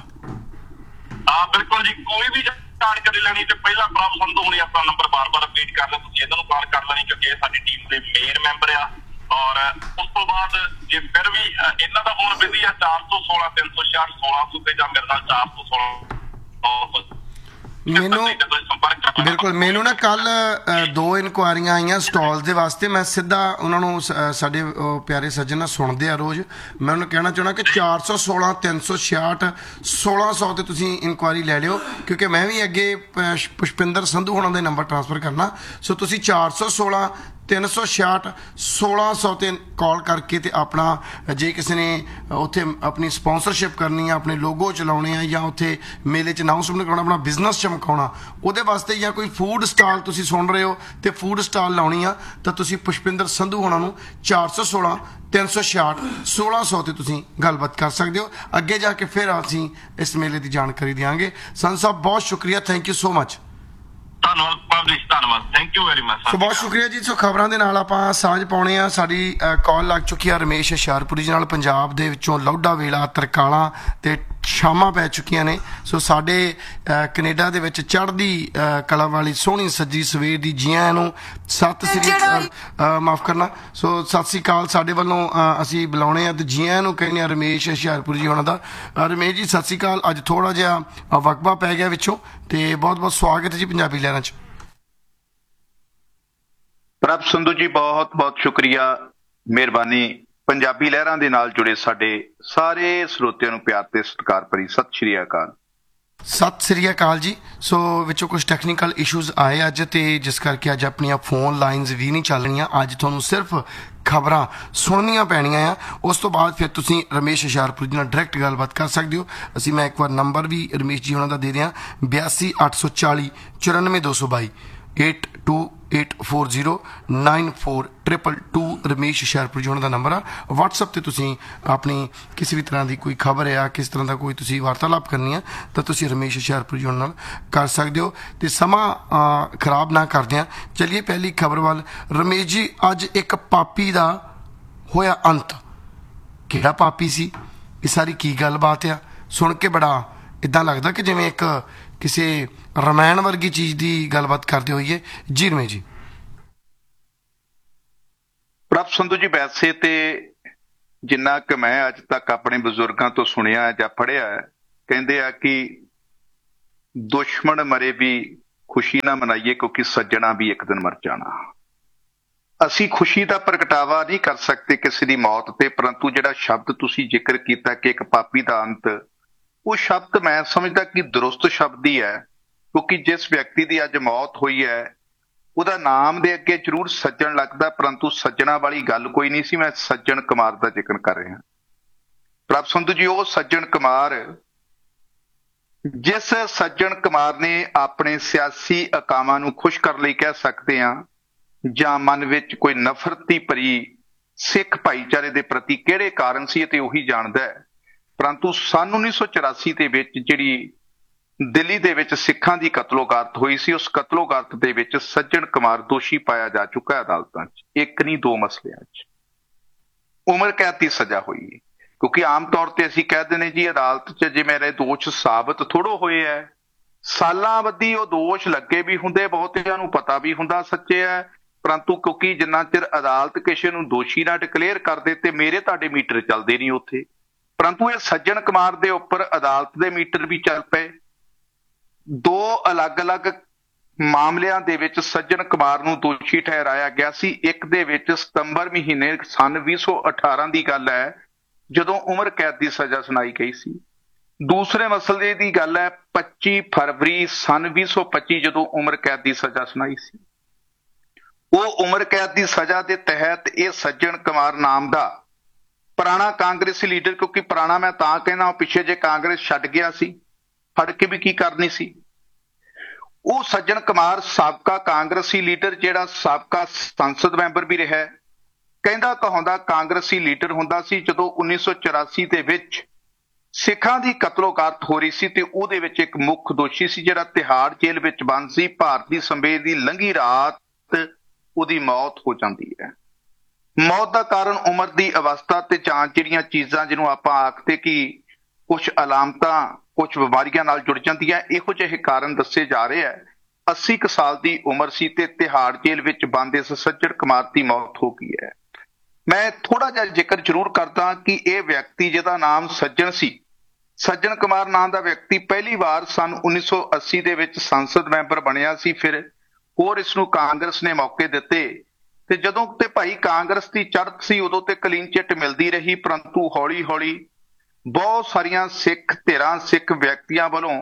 [SPEAKER 2] ਹਾਂ ਬਿਲਕੁਲ ਜੀ, ਕੋਈ ਵੀ ਜਾਣਕਾਰੀ ਲੈਣੀ ਤੇ ਪਹਿਲਾਂ ਪ੍ਰਭ ਸੰਧੂ ਹੁਣੀ ਆਪਣਾ ਨੰਬਰ ਬਾਰ-ਬਾਰ ਰਿਪੀਟ ਕਰ ਲਿਓ, ਤੁਸੀਂ ਇਹਨਾਂ ਨੂੰ ਕਾਲ ਕਰ ਲੈਣੀ ਕਿਉਂਕਿ ਇਹ ਸਾਡੀ ਟੀਮ ਦੇ ਮੇਨ ਮੈਂਬਰ ਆ। ਔਰ ਉਸ ਤੋਂ ਬਾਅਦ ਜੇ ਫਿਰ ਵੀ ਇਹਨਾਂ ਦਾ ਫੋਨ ਬਿਜ਼ੀ ਆ, ਚਾਰ ਸੌ ਸੋਲਾਂ ਤਿੰਨ ਸੌ ਛਿਆਹਠ ਸੋਲਾਂ ਸੌ ਤੇ ਜਾਂ ਮੇਰੇ ਨਾਲ ਚਾਰ ਸੌ ਸੋਲਾਂ
[SPEAKER 1] ਮੈਨੂੰ ਬਿਲਕੁਲ ਮੈਨੂੰ ਨਾ ਕੱਲ ਦੋ ਇਨਕੁਆਇਰੀਆਂ ਆਈਆਂ ਸਟਾਲ ਦੇ ਵਾਸਤੇ, ਮੈਂ ਸਿੱਧਾ ਉਹਨਾਂ ਨੂੰ ਸਾਡੇ ਪਿਆਰੇ ਸੱਜਣ ਨਾਲ ਸੁਣਦੇ ਆ ਰੋਜ਼, ਮੈਂ ਉਹਨੂੰ ਕਹਿਣਾ ਚਾਹੁੰਦਾ ਕਿ ਚਾਰ ਸੌ ਸੋਲਾਂ ਤਿੰਨ ਸੌ ਛਿਆਹਠ ਸੋਲਾਂ ਸੌ ਤੇ ਤੁਸੀਂ ਇਨਕੁਆਇਰੀ ਲੈ ਲਿਓ ਕਿਉਂਕਿ ਮੈਂ ਵੀ ਅੱਗੇ ਪੁਸ਼ਪਿੰਦਰ ਸੰਧੂ ਹੋਣਾ ਦੇ ਨੰਬਰ ਟ੍ਰਾਂਸਫਰ ਕਰਨਾ। ਸੋ ਤੁਸੀਂ ਚਾਰ ਸੌ ਸੋਲਾਂ ਤਿੰਨ ਸੌ ਛਿਆਹਠ ਸੋਲਾਂ ਸੌ ਤੇ ਕਾਲ ਕਰਕੇ ਤੇ ਆਪਣਾ ਜੇ ਕਿਸੇ ਨੇ ਉੱਥੇ ਆਪਣੀ ਸਪਾਂਸਰਸ਼ਿਪ ਕਰਨੀ ਆ, ਆਪਣੇ ਲੋਗੋ ਚਲਾਉਣੇ ਆ ਜਾਂ ਉੱਥੇ ਮੇਲੇ 'ਚ ਅਨਾਊਂਸਮੈਂਟ ਕਰਾਉਣਾ, ਆਪਣਾ ਬਿਜ਼ਨਸ ਚਮਕਾਉਣਾ, ਉਹਦੇ ਵਾਸਤੇ ਜਾਂ ਕੋਈ ਫੂਡ ਸਟਾਲ ਤੁਸੀਂ ਸੁਣ ਰਹੇ ਹੋ ਤੇ ਫੂਡ ਸਟਾਲ ਲਾਉਣੀ ਆ ਤਾਂ ਤੁਸੀਂ ਪੁਸ਼ਪਿੰਦਰ ਸੰਧੂ ਹੋਣਾ ਨੂੰ ਚਾਰ ਸੌ ਸੋਲਾਂ ਤਿੰਨ ਸੌ ਛਿਆਹਠ ਸੋਲਾਂ ਸੌ ਤੇ ਤੁਸੀਂ ਗੱਲਬਾਤ ਕਰ ਸਕਦੇ ਹੋ। ਅੱਗੇ ਜਾ ਕੇ ਫਿਰ ਅਸੀਂ ਇਸ ਮੇਲੇ ਦੀ ਜਾਣਕਾਰੀ ਦਿਆਂਗੇ। ਸੰਧੂ ਸਾਹਿਬ ਬਹੁਤ ਸ਼ੁਕਰੀਆ, ਥੈਂਕ ਯੂ ਸੋ ਮਚ।
[SPEAKER 2] ਧੰਨਵਾਦ ਪਬਲਿਸ਼, ਧੰਨਵਾਦ, ਥੈਂਕ ਯੂ ਵੈਰੀ ਮਚ।
[SPEAKER 1] ਸੋ ਬਹੁਤ ਸ਼ੁਕਰੀਆ ਜੀ। ਸੋ ਖਬਰਾਂ ਦੇ ਨਾਲ ਆਪਾਂ ਸਾਂਝ ਪਾਉਣੇ ਆ। ਸਾਡੀ ਕਾਲ ਲੱਗ ਚੁੱਕੀ ਆ ਰਮੇਸ਼ ਹੁਸ਼ਿਆਰਪੁਰੀ ਜੀ ਨਾਲ। ਪੰਜਾਬ ਦੇ ਵਿੱਚੋਂ ਲੌਡਾ ਵੇਲਾ, ਤਰਕਾਲਾਂ ਤੇ ਸ਼ਾਮਾਂ ਪੈ ਚੁੱਕੀਆਂ ਨੇ। ਸੋ ਸਾਡੇ ਕੈਨੇਡਾ ਦੇ ਵਿੱਚ ਚੜ੍ਹਦੀ ਕਲਾ ਵਾਲੀ ਸੋਹਣੀ ਸੱਜੀ ਸਵੇਰ ਦੀ ਜੀਆਂ ਨੂੰ ਸਤਿ ਸ੍ਰੀ ਮਾਫ ਕਰਨਾ ਸੋ ਸਤਿ ਸ੍ਰੀ ਅਕਾਲ ਸਾਡੇ ਵੱਲੋਂ ਅਸੀਂ ਬੁਲਾਉਣੇ ਆ ਤੇ ਜੀਆਂ ਨੂੰ ਕਹਿੰਦੇ ਆ ਰਮੇਸ਼ ਹੁਸ਼ਿਆਰਪੁਰੀ ਜੀ ਹੋਣਾ ਦਾ। ਰਮੇਸ਼ ਜੀ ਸਤਿ ਸ੍ਰੀ ਅਕਾਲ। ਅੱਜ ਥੋੜਾ ਜਿਹਾ ਵਕਬਾ ਪੈ ਗਿਆ ਵਿੱਚੋਂ ਤੇ ਬਹੁਤ ਬਹੁਤ ਸਵਾਗਤ ਜੀ ਪੰਜਾਬੀ ਲਹਿਰਾਂ 'ਚ।
[SPEAKER 3] ਪ੍ਰਭ ਸੰਧੂ ਜੀ ਬਹੁਤ ਬਹੁਤ ਸ਼ੁਕਰੀਆ, ਮਿਹਰਬਾਨੀ। ਪੰਜਾਬੀ ਲਹਿਰਾਂ ਦੇ ਨਾਲ ਜੁੜੇ ਸਾਡੇ ਸਾਰੇ ਸਰੋਤਿਆਂ ਨੂੰ ਪਿਆਰ ਤੇ ਸਤਿਕਾਰ ਭਰੀ ਸਤਿ ਸ਼੍ਰੀ ਅਕਾਲ।
[SPEAKER 1] ਸਤਿ ਸ੍ਰੀ ਅਕਾਲ ਜੀ। ਸੋ ਵਿੱਚੋਂ ਕੁਝ ਟੈਕਨੀਕਲ ਇਸ਼ੂਜ਼ ਆਏ ਅੱਜ ਤੇ ਜਿਸ ਕਰਕੇ ਅੱਜ ਆਪਣੀਆਂ ਫੋਨ ਲਾਈਨਸ ਵੀ ਨਹੀਂ ਚੱਲ ਰਹੀਆਂ। ਅੱਜ ਤੁਹਾਨੂੰ ਸਿਰਫ ਖਬਰਾਂ ਸੁਣਨੀਆਂ ਪੈਣੀਆਂ ਆ, ਉਸ ਤੋਂ ਬਾਅਦ ਫਿਰ ਤੁਸੀਂ ਰਮੇਸ਼ ਹੁਸ਼ਿਆਰਪੁਰੀ ਜੀ ਨਾਲ ਡਾਇਰੈਕਟ ਗੱਲਬਾਤ ਕਰ ਸਕਦੇ ਹੋ। ਅਸੀਂ ਮੈਂ ਇੱਕ ਵਾਰ ਨੰਬਰ ਵੀ ਰਮੇਸ਼ ਜੀ ਉਹਨਾਂ ਦਾ ਦੇ ਦਿਆਂ, ਬਿਆਸੀ ਅੱਠ ਸੌ ਚਾਲੀ ਚੁਰਾਨਵੇਂ ਦੋ ਸੌ ਬਾਈ eight two eight four zero nine four triple to Ramesh Hoshiarpur ਜੀ ਉਹਨਾਂ ਦਾ ਨੰਬਰ ਆ। ਵਟਸਐਪ 'ਤੇ ਤੁਸੀਂ ਆਪਣੀ ਕਿਸੇ ਵੀ ਤਰ੍ਹਾਂ ਦੀ ਕੋਈ ਖਬਰ ਆ, ਕਿਸ ਤਰ੍ਹਾਂ ਦਾ ਕੋਈ ਤੁਸੀਂ ਵਾਰਤਾਲਾਪ ਕਰਨੀ ਆ ਤਾਂ ਤੁਸੀਂ ਰਮੇਸ਼ ਹੁਸ਼ਿਆਰਪੁਰ ਜੀ ਉਹਨਾਂ ਨਾਲ ਕਰ ਸਕਦੇ ਹੋ। ਅਤੇ ਸਮਾਂ ਖਰਾਬ ਨਾ ਕਰਦਿਆਂ ਚੱਲੀਏ ਪਹਿਲੀ ਖਬਰ ਵੱਲ। ਰਮੇਸ਼ ਜੀ, ਅੱਜ ਇੱਕ ਪਾਪੀ ਦਾ ਹੋਇਆ ਅੰਤ। ਕਿਹੜਾ ਪਾਪੀ ਸੀ? ਇਹ ਸਾਰੀ ਕੀ ਗੱਲਬਾਤ ਆ? ਸੁਣ ਕੇ ਬੜਾ ਇੱਦਾਂ ਲੱਗਦਾ ਕਿ ਜਿਵੇਂ ਇੱਕ ਕਿਸੇ ਰਮਾਇਣ ਵਰਗੀ ਚੀਜ਼ ਦੀ ਗੱਲਬਾਤ ਕਰਦੇ ਹੋਈਏ। ਜੀ ਰਮੇਸ਼ ਜੀ।
[SPEAKER 3] ਪ੍ਰਭ ਸੰਧੂ ਜੀ, ਵੈਸੇ ਤੇ ਜਿੰਨਾ ਕਿ ਮੈਂ ਅੱਜ ਤੱਕ ਆਪਣੇ ਬਜ਼ੁਰਗਾਂ ਤੋਂ ਸੁਣਿਆ ਜਾਂ ਪੜ੍ਹਿਆ, ਕਹਿੰਦੇ ਆ ਕਿ ਦੁਸ਼ਮਣ ਮਰੇ ਵੀ ਖੁਸ਼ੀ ਨਾ ਮਨਾਈਏ ਕਿਉਂਕਿ ਸੱਜਣਾ ਵੀ ਇੱਕ ਦਿਨ ਮਰ ਜਾਣਾ। ਅਸੀਂ ਖੁਸ਼ੀ ਦਾ ਪ੍ਰਗਟਾਵਾ ਨਹੀਂ ਕਰ ਸਕਦੇ ਕਿਸੇ ਦੀ ਮੌਤ ਤੇ, ਪਰੰਤੂ ਜਿਹੜਾ ਸ਼ਬਦ ਤੁਸੀਂ ਜ਼ਿਕਰ ਕੀਤਾ ਕਿ ਇੱਕ ਪਾਪੀ ਦਾ ਅੰਤ, ਉਹ ਸ਼ਬਦ ਮੈਂ ਸਮਝਦਾ ਕਿ ਦਰੁਸਤ ਸ਼ਬਦ ਹੀ ਹੈ ਕਿਉਂਕਿ ਜਿਸ ਵਿਅਕਤੀ ਦੀ ਅੱਜ ਮੌਤ ਹੋਈ ਹੈ ਉਹਦਾ ਨਾਮ ਦੇ ਅੱਗੇ ਜ਼ਰੂਰ ਸੱਜਣ ਲੱਗਦਾ, ਪਰੰਤੂ ਸੱਜਣਾ ਵਾਲੀ ਗੱਲ ਕੋਈ ਨਹੀਂ ਸੀ। ਮੈਂ ਸੱਜਣ ਕੁਮਾਰ ਦਾ ਜ਼ਿਕਰ ਕਰ ਰਿਹਾ। ਪ੍ਰਭ ਸੰਧੂ ਜੀ, ਉਹ ਸੱਜਣ ਕੁਮਾਰ ਜਿਸ ਸੱਜਣ ਕੁਮਾਰ ਨੇ ਆਪਣੇ ਸਿਆਸੀ ਅਕਾਮਾਂ ਨੂੰ ਖੁਸ਼ ਕਰਨ ਲਈ ਕਹਿ ਸਕਦੇ ਹਾਂ ਜਾਂ ਮਨ ਵਿੱਚ ਕੋਈ ਨਫ਼ਰਤੀ ਭਰੀ ਸਿੱਖ ਭਾਈਚਾਰੇ ਦੇ ਪ੍ਰਤੀ ਕਿਹੜੇ ਕਾਰਨ ਸੀ ਅਤੇ ਉਹੀ ਜਾਣਦਾ ਹੈ। ਪਰੰਤੂ ਸੰਨ ਉੱਨੀ ਸੌ ਚੁਰਾਸੀ ਦੇ ਵਿੱਚ ਜਿਹੜੀ ਦਿੱਲੀ ਦੇ ਵਿੱਚ ਸਿੱਖਾਂ ਦੀ ਕਤਲੋਗਾਰਤ ਹੋਈ ਸੀ, ਉਸ ਕਤਲੋਗਾਰਤ ਦੇ ਵਿੱਚ ਸੱਜਣ ਕੁਮਾਰ ਦੋਸ਼ੀ ਪਾਇਆ ਜਾ ਚੁੱਕਾ ਹੈ ਅਦਾਲਤਾਂ 'ਚ। ਇੱਕ ਨਹੀਂ ਦੋ ਮਸਲਿਆਂ 'ਚ ਉਮਰ ਕੈਦ ਦੀ ਸਜ਼ਾ ਹੋਈ ਹੈ ਕਿਉਂਕਿ ਆਮ ਤੌਰ ਤੇ ਅਸੀਂ ਕਹਿ ਦਿੰਦੇ ਜੀ ਅਦਾਲਤ 'ਚ ਜੇ ਮੇਰੇ ਦੋਸ਼ ਸਾਬਤ ਥੋੜ੍ਹੋ ਹੋਏ ਹੈ, ਸਾਲਾਂ ਬੱਧੀ ਉਹ ਦੋਸ਼ ਲੱਗੇ ਵੀ ਹੁੰਦੇ, ਬਹੁਤਿਆਂ ਨੂੰ ਪਤਾ ਵੀ ਹੁੰਦਾ ਸੱਚੇ ਹੈ, ਪਰੰਤੂ ਕਿਉਂਕਿ ਜਿੰਨਾ ਚਿਰ ਅਦਾਲਤ ਕਿਸੇ ਨੂੰ ਦੋਸ਼ੀ ਨਾ ਡਿਕਲੇਅਰ ਕਰਦੇ ਤੇ ਮੇਰੇ ਤੁਹਾਡੇ ਮੀਟਰ ਚੱਲਦੇ ਨਹੀਂ ਉੱਥੇ। ਪਰੰਤੂ ਇਹ ਸੱਜਣ ਕੁਮਾਰ ਦੇ ਉੱਪਰ ਅਦਾਲਤ ਦੇ ਮੀਟਰ ਵੀ ਚੱਲ ਪਏ। ਦੋ ਅਲੱਗ-ਅਲੱਗ ਮਾਮਲਿਆਂ ਦੇ ਵਿੱਚ ਸੱਜਣ ਕੁਮਾਰ ਨੂੰ ਦੋਸ਼ੀ ਠਹਿਰਾਇਆ ਗਿਆ ਸੀ। ਇੱਕ ਦੇ ਵਿੱਚ ਸਤੰਬਰ ਮਹੀਨੇ ਸੰਨ ਵੀਹ ਸੌ ਅਠਾਰਾਂ ਦੀ ਗੱਲ ਹੈ ਜਦੋਂ ਉਮਰ ਕੈਦ ਦੀ ਸਜ਼ਾ ਸੁਣਾਈ ਗਈ ਸੀ। ਦੂਸਰੇ ਮਸਲੇ ਦੀ ਗੱਲ ਹੈ ਪੱਚੀ ਫਰਵਰੀ ਸੰਨ ਵੀਹ ਸੌ ਪੱਚੀ ਜਦੋਂ ਉਮਰ ਕੈਦ ਦੀ ਸਜ਼ਾ ਸੁਣਾਈ ਸੀ। ਉਹ ਉਮਰ ਕੈਦ ਦੀ ਸਜ਼ਾ ਦੇ ਤਹਿਤ ਇਹ ਸੱਜਣ ਕੁਮਾਰ ਨਾਮ ਦਾ ਪੁਰਾਣਾ ਕਾਂਗਰਸੀ ਲੀਡਰ, ਕਿਉਂਕਿ ਪੁਰਾਣਾ ਮੈਂ ਤਾਂ ਕਹਿੰਦਾ ਪਿੱਛੇ ਜੇ ਕਾਂਗਰਸ ਛੱਡ ਗਿਆ ਸੀ, ਫੜ ਕੇ ਵੀ ਕੀ ਕਰਨੀ ਸੀ, ਉਹ ਸੱਜਣ ਕੁਮਾਰ ਸਾਬਕਾ ਕਾਂਗਰਸੀ ਲੀਡਰ, ਜਿਹੜਾ ਸਾਬਕਾ ਸੰਸਦ ਮੈਂਬਰ ਵੀ ਰਿਹਾ ਹੈ। ਕਹਿੰਦਾ ਕਹਾਉਂਦਾ ਕਾਂਗਰਸੀ ਲੀਡਰ ਹੁੰਦਾ ਸੀ ਜਦੋਂ ਉੱਨੀ ਸੌ ਚੁਰਾਸੀ ਦੇ ਵਿੱਚ ਸਿੱਖਾਂ ਦੀ ਕਤਲੋਗਾਰਤ ਹੋ ਰਹੀ ਸੀ ਤੇ ਉਹਦੇ ਵਿੱਚ ਇੱਕ ਮੁੱਖ ਦੋਸ਼ੀ ਸੀ ਜਿਹੜਾ ਤਿਹਾੜ ਜੇਲ੍ਹ ਵਿੱਚ ਬੰਦ ਸੀ। ਭਾਰਤੀ ਸੰਵਿਧਾਨ ਦੀ ਲੰਘੀ ਰਾਤ ਉਹਦੀ ਮੌਤ ਹੋ ਜਾਂਦੀ ਹੈ। ਮੌਤ ਦਾ ਕਾਰਨ ਉਮਰ ਦੀ ਅਵਸਥਾ ਤੇ ਜਾਂ ਜਿਹੜੀਆਂ ਚੀਜ਼ਾਂ ਜਿਹਨੂੰ ਆਪਾਂ ਆਖਦੇ ਕਿ ਕੁਝ ਅਲਾਮਤਾਂ ਕੁਝ ਬਿਮਾਰੀਆਂ ਨਾਲ ਜੁੜ ਜਾਂਦੀਆਂ, ਇਹੋ ਜਿਹੇ ਕਾਰਨ ਦੱਸੇ ਜਾ ਰਹੇ ਹੈ। ਅੱਸੀ ਕੁ ਸਾਲ ਦੀ ਉਮਰ ਸੀ ਤੇ ਤਿਹਾੜ ਜੇਲ੍ਹ ਵਿੱਚ ਬੰਦ ਇਸ ਸੱਜਣ ਕੁਮਾਰ ਦੀ ਮੌਤ ਹੋ ਗਈ ਹੈ। ਮੈਂ ਥੋੜਾ ਜਿਹਾ ਜ਼ਿਕਰ ਜ਼ਰੂਰ ਕਰਦਾ ਕਿ ਇਹ ਵਿਅਕਤੀ ਜਿਹਦਾ ਨਾਮ ਸੱਜਣ ਸੀ, ਸੱਜਣ ਕੁਮਾਰ ਨਾਂ ਦਾ ਵਿਅਕਤੀ ਪਹਿਲੀ ਵਾਰ ਸੰਨ ਉੱਨੀ ਸੌ ਅੱਸੀ ਦੇ ਵਿੱਚ ਸੰਸਦ ਮੈਂਬਰ ਬਣਿਆ ਸੀ। ਫਿਰ ਹੋਰ ਇਸ ਨੂੰ ਕਾਂਗਰਸ ਨੇ ਮੌਕੇ ਦਿੱਤੇ ਤੇ ਜਦੋਂ ਤੇ ਭਾਈ ਕਾਂਗਰਸ ਦੀ ਚੜ੍ਹਤ ਸੀ ਉਦੋਂ ਤੇ ਕਲੀਨ ਚਿੱਟ ਮਿਲਦੀ ਰਹੀ, ਪਰੰਤੂ ਹੌਲੀ ਹੌਲੀ ਬਹੁਤ ਸਾਰੀਆਂ ਸਿੱਖ ਧਿਰਾਂ, ਸਿੱਖ ਵਿਅਕਤੀਆਂ ਵੱਲੋਂ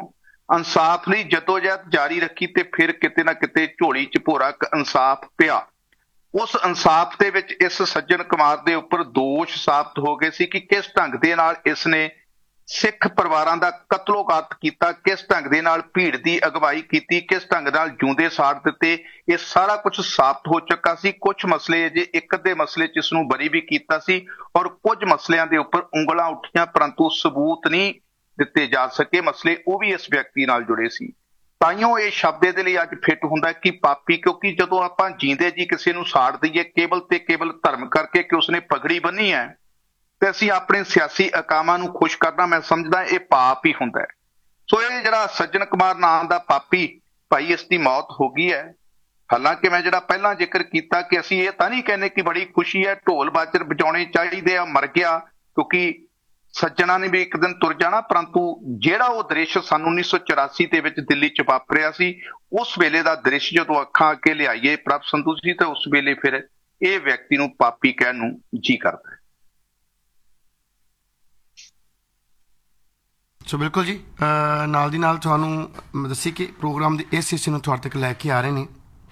[SPEAKER 3] ਇਨਸਾਫ ਲਈ ਜਦੋਜਹਿਦ ਜਾਰੀ ਰੱਖੀ ਤੇ ਫਿਰ ਕਿਤੇ ਨਾ ਕਿਤੇ ਝੋਲੀ ਚ ਭੋਰਾ ਇਨਸਾਫ ਪਿਆ। ਉਸ ਇਨਸਾਫ ਦੇ ਵਿੱਚ ਇਸ ਸੱਜਣ ਕੁਮਾਰ ਦੇ ਉੱਪਰ ਦੋਸ਼ ਸਾਬਤ ਹੋ ਗਏ ਸੀ ਕਿ ਕਿਸ ਢੰਗ ਦੇ ਨਾਲ ਇਸ ਨੇ ਸਿੱਖ ਪਰਿਵਾਰਾਂ ਦਾ ਕਤਲੋਗਾਰਤ ਕੀਤਾ, ਕਿਸ ਢੰਗ ਦੇ ਨਾਲ ਭੀੜ ਦੀ ਅਗਵਾਈ ਕੀਤੀ, ਕਿਸ ਢੰਗ ਨਾਲ ਜਿਉਂਦੇ ਸਾੜ ਦਿੱਤੇ। ਇਹ ਸਾਰਾ ਕੁਝ ਸਾਬਤ ਹੋ ਚੁੱਕਾ ਸੀ। ਕੁਝ ਮਸਲੇ ਜੇ ਇੱਕ ਅੱਧੇ ਮਸਲੇ 'ਚ ਇਸ ਨੂੰ ਬਰੀ ਵੀ ਕੀਤਾ ਸੀ ਔਰ ਕੁਝ ਮਸਲਿਆਂ ਦੇ ਉੱਪਰ ਉਂਗਲਾਂ ਉੱਠੀਆਂ, ਪਰੰਤੂ ਸਬੂਤ ਨਹੀਂ ਦਿੱਤੇ ਜਾ ਸਕੇ। ਮਸਲੇ ਉਹ ਵੀ ਇਸ ਵਿਅਕਤੀ ਨਾਲ ਜੁੜੇ ਸੀ। ਤਾਈਓ ਇਹ ਸ਼ਬਦ ਇਹਦੇ ਲਈ ਅੱਜ ਫਿੱਟ ਹੁੰਦਾ ਕਿ ਪਾਪੀ, ਕਿਉਂਕਿ ਜਦੋਂ ਆਪਾਂ ਜੀਂਦੇ ਜੀ ਕਿਸੇ ਨੂੰ ਸਾੜ ਦਈਏ ਕੇਵਲ ਤੇ ਕੇਵਲ ਧਰਮ ਕਰਕੇ ਕਿ ਉਸਨੇ ਪਗੜੀ ਬੰਨੀ ਹੈ ਤੇ ਅਸੀਂ ਆਪਣੇ ਸਿਆਸੀ ਅਕਾਮਾਂ ਨੂੰ ਖੁਸ਼ ਕਰਨਾ, ਮੈਂ ਸਮਝਦਾ ਇਹ ਪਾਪ ਹੀ ਹੁੰਦਾ ਹੈ। ਸੋ ਇਹ ਜਿਹੜਾ ਸੱਜਣ ਕੁਮਾਰ ਨਾਂ ਦਾ ਪਾਪੀ ਭਾਈ, ਇਸ ਦੀ ਮੌਤ ਹੋ ਗਈ ਹੈ। ਹਾਲਾਂਕਿ ਮੈਂ ਜਿਹੜਾ ਪਹਿਲਾਂ ਜ਼ਿਕਰ ਕੀਤਾ ਕਿ ਅਸੀਂ ਇਹ ਤਾਂ ਨਹੀਂ ਕਹਿੰਦੇ ਕਿ ਬੜੀ ਖੁਸ਼ੀ ਹੈ, ਢੋਲ ਬਾਜਰ ਵਜਾਉਣੇ ਚਾਹੀਦੇ ਆ, ਮਰ ਗਿਆ, ਕਿਉਂਕਿ ਸੱਜਣਾ ਨੇ ਵੀ ਇੱਕ ਦਿਨ ਤੁਰ ਜਾਣਾ। ਪਰੰਤੂ ਜਿਹੜਾ ਉਹ ਦ੍ਰਿਸ਼ ਸੰਨ ਉੱਨੀ ਸੌ ਚੁਰਾਸੀ ਦੇ ਵਿੱਚ ਦਿੱਲੀ 'ਚ ਵਾਪਰਿਆ ਸੀ, ਉਸ ਵੇਲੇ ਦਾ ਦ੍ਰਿਸ਼ ਜਦੋਂ ਅੱਖਾਂ ਅੱਗੇ ਲਿਆਈਏ ਪ੍ਰਭ ਸੰਧੂ ਜੀ, ਤਾਂ ਉਸ ਵੇਲੇ ਫਿਰ ਇਹ ਵਿਅਕਤੀ ਨੂੰ ਪਾਪੀ ਕਹਿਣ ਨੂੰ ਜੀ ਕਰਦਾ ਹੈ।
[SPEAKER 1] ਸੋ ਬਿਲਕੁਲ ਜੀ, ਨਾਲ ਦੀ ਨਾਲ ਤੁਹਾਨੂੰ ਦੱਸੀ ਕਿ ਪ੍ਰੋਗਰਾਮ ਦੇ ਇਸ ਹਿੱਸੇ ਨੂੰ ਤੁਹਾਡੇ ਤੱਕ ਲੈ ਕੇ ਆ ਰਹੇ ਨੇ।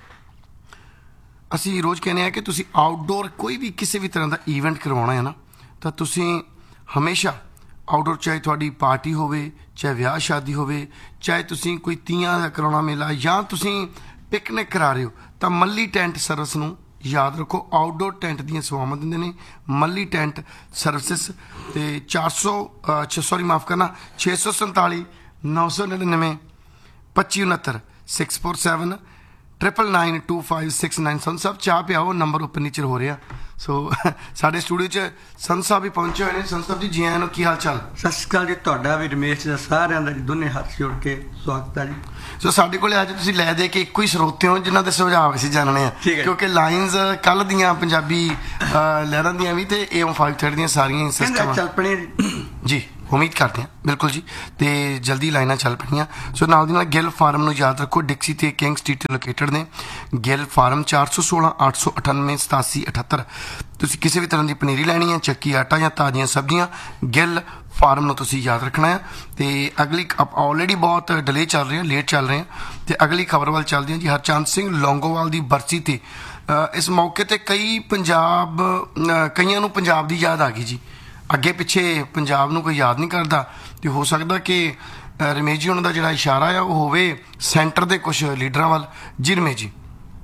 [SPEAKER 1] ਅਸੀਂ ਰੋਜ਼ ਕਹਿੰਦੇ ਹਾਂ ਕਿ ਤੁਸੀਂ ਆਊਟਡੋਰ ਕੋਈ ਵੀ ਕਿਸੇ ਵੀ ਤਰ੍ਹਾਂ ਦਾ ਈਵੈਂਟ ਕਰਵਾਉਣਾ ਹੈ ਨਾ, ਤਾਂ ਤੁਸੀਂ ਹਮੇਸ਼ਾ ਆਊਟਡੋਰ, ਚਾਹੇ ਤੁਹਾਡੀ ਪਾਰਟੀ ਹੋਵੇ, ਚਾਹੇ ਵਿਆਹ ਸ਼ਾਦੀ ਹੋਵੇ, ਚਾਹੇ ਤੁਸੀਂ ਕੋਈ ਤੀਆਂ ਦਾ ਕਰਾਉਣਾ ਮੇਲਾ ਜਾਂ ਤੁਸੀਂ ਪਿਕਨਿਕ ਕਰਾ ਰਹੇ ਹੋ, ਤਾਂ ਮੱਲੀ ਟੈਂਟ ਸਰਵਿਸ ਨੂੰ ਯਾਦ ਰੱਖੋ। ਆਊਟਡੋਰ ਟੈਂਟ ਦੀਆਂ ਸੇਵਾਵਾਂ ਦਿੰਦੇ ਨੇ ਮੱਲੀ ਟੈਂਟ ਸਰਵਿਸਿਸ। ਤੇ ਚਾਰ ਸੌ ਸੌਰੀ ਮਾਫ ਕਰਨਾ ਛੇ ਸੌ ਸੰਤਾਲੀ ਨੌ ਸੌ ਨੜਿਨਵੇਂ ਪੱਚੀ ਉਣਹੱਤਰ six four seven triple nine to five six nine. ਸੰਤ ਸਾਹਿਬ ਚਾਹ ਪਿਆਓ, ਨੰਬਰ ਉੱਪਰ ਨੀਚੇ ਹੋ ਰਿਹਾ। ਸੋ ਸਾਡੇ ਸਟੂਡੀਓ 'ਚ ਸੰਤ ਸਾਹਿਬ ਵੀ ਪਹੁੰਚੇ ਹੋਏ ਨੇ। ਸੰਤ ਸਾਹਿਬ ਜੀ, ਜੀ ਆਇਆਂ ਨੂੰ, ਕੀ ਹਾਲ ਚਾਲ?
[SPEAKER 4] ਸਤਿ ਸ਼੍ਰੀ ਅਕਾਲ ਜੀ, ਤੁਹਾਡਾ ਵੀ, ਰਮੇਸ਼ ਦਾ, ਸਾਰਿਆਂ ਦਾ ਜੀ, ਦੋਨੇ ਹੱਥ ਜੋੜ ਕੇ ਸਵਾਗਤ ਹੈ ਜੀ।
[SPEAKER 1] ਸੋ ਸਾਡੇ ਕੋਲ ਅੱਜ ਤੁਸੀਂ ਲੈ ਦੇ ਕੇ ਇੱਕੋ ਹੀ ਸਰੋਤੇ ਹੋ ਜਿਨ੍ਹਾਂ ਦੇ ਸੁਝਾਅ ਅਸੀਂ ਜਾਣਨੇ ਆ, ਕਿਉਂਕਿ ਲਾਈਨਸ ਕੱਲ ਦੀਆਂ ਪੰਜਾਬੀ ਲਹਿਰਾਂ ਦੀਆਂ ਵੀ ਤੇ ਏਮ ਫਾਈਵ ਥਰਟੀ ਦੀਆਂ ਸਾਰੀਆਂ ਸਿਸਟਮ
[SPEAKER 4] ਚੱਲ ਪਣੇ
[SPEAKER 1] ਜੀ। ਉਮੀਦ ਕਰਦੇ ਹਾਂ ਬਿਲਕੁਲ ਜੀ, ਤੇ ਜਲਦੀ ਲਾਈਨਾਂ ਚੱਲ ਪਣੀਆਂ। ਸੋ ਨਾਲ ਦੀ ਨਾਲ ਗਿੱਲ ਫਾਰਮ ਨੂੰ ਯਾਦ ਰੱਖੋ, ਡਿਕਸੀ ਤੇ ਕਿੰਗ ਸਟਰੀਟ ਤੇ ਲੋਕੇਟਡ ਨੇ। ਗਿੱਲ ਫਾਰਮ ਚਾਰ ਸੌ ਸੋਲਾਂ ਅੱਠ ਸੌ ਅਠਾਨਵੇਂ ਸਤਾਸੀ ਅਠੱਤਰ। ਤੁਸੀਂ ਕਿਸੇ ਵੀ ਤਰ੍ਹਾਂ ਦੀ ਪਨੀਰੀ ਲੈਣੀ ਹੈ, ਚੱਕੀ ਆਟਾ ਜਾਂ ਤਾਜ਼ੀਆਂ ਸਬਜ਼ੀਆਂ, ਗਿੱਲ ਫਾਰਮ ਨੂੰ ਤੁਸੀਂ ਯਾਦ ਰੱਖਣਾ ਹੈ। ਤੇ ਅਗਲੀ ਆਲਰੇਡੀ ਬਹੁਤ ਡਿਲੇ ਚੱਲ ਰਹੇ ਆ, ਲੇਟ ਚੱਲ ਰਹੇ ਆ, ਤੇ ਅਗਲੀ ਖਬਰ ਵੱਲ ਚੱਲਦੇ ਹਾਂ ਜੀ। ਹਰਚੰਦ ਸਿੰਘ ਲੌਂਗੋਵਾਲ ਦੀ ਬਰਸੀ ਤੇ ਇਸ ਮੌਕੇ ਤੇ ਕਈ ਪੰਜਾਬ ਕਈਆਂ ਨੂੰ ਪੰਜਾਬ ਦੀ ਯਾਦ ਆ ਗਈ ਜੀ। ਅੱਗੇ ਪਿੱਛੇ ਪੰਜਾਬ ਨੂੰ ਕੋਈ ਯਾਦ ਨਹੀਂ ਕਰਦਾ, ਤੇ ਹੋ ਸਕਦਾ ਕਿ ਰਮੇਸ਼ ਜੀ ਉਹਨਾਂ ਦਾ ਜਿਹੜਾ ਇਸ਼ਾਰਾ ਆ ਉਹ ਹੋਵੇ ਸੈਂਟਰ ਦੇ ਕੁਝ ਲੀਡਰਾਂ ਵੱਲ। ਜੀ ਰਮੇਸ਼ ਜੀ।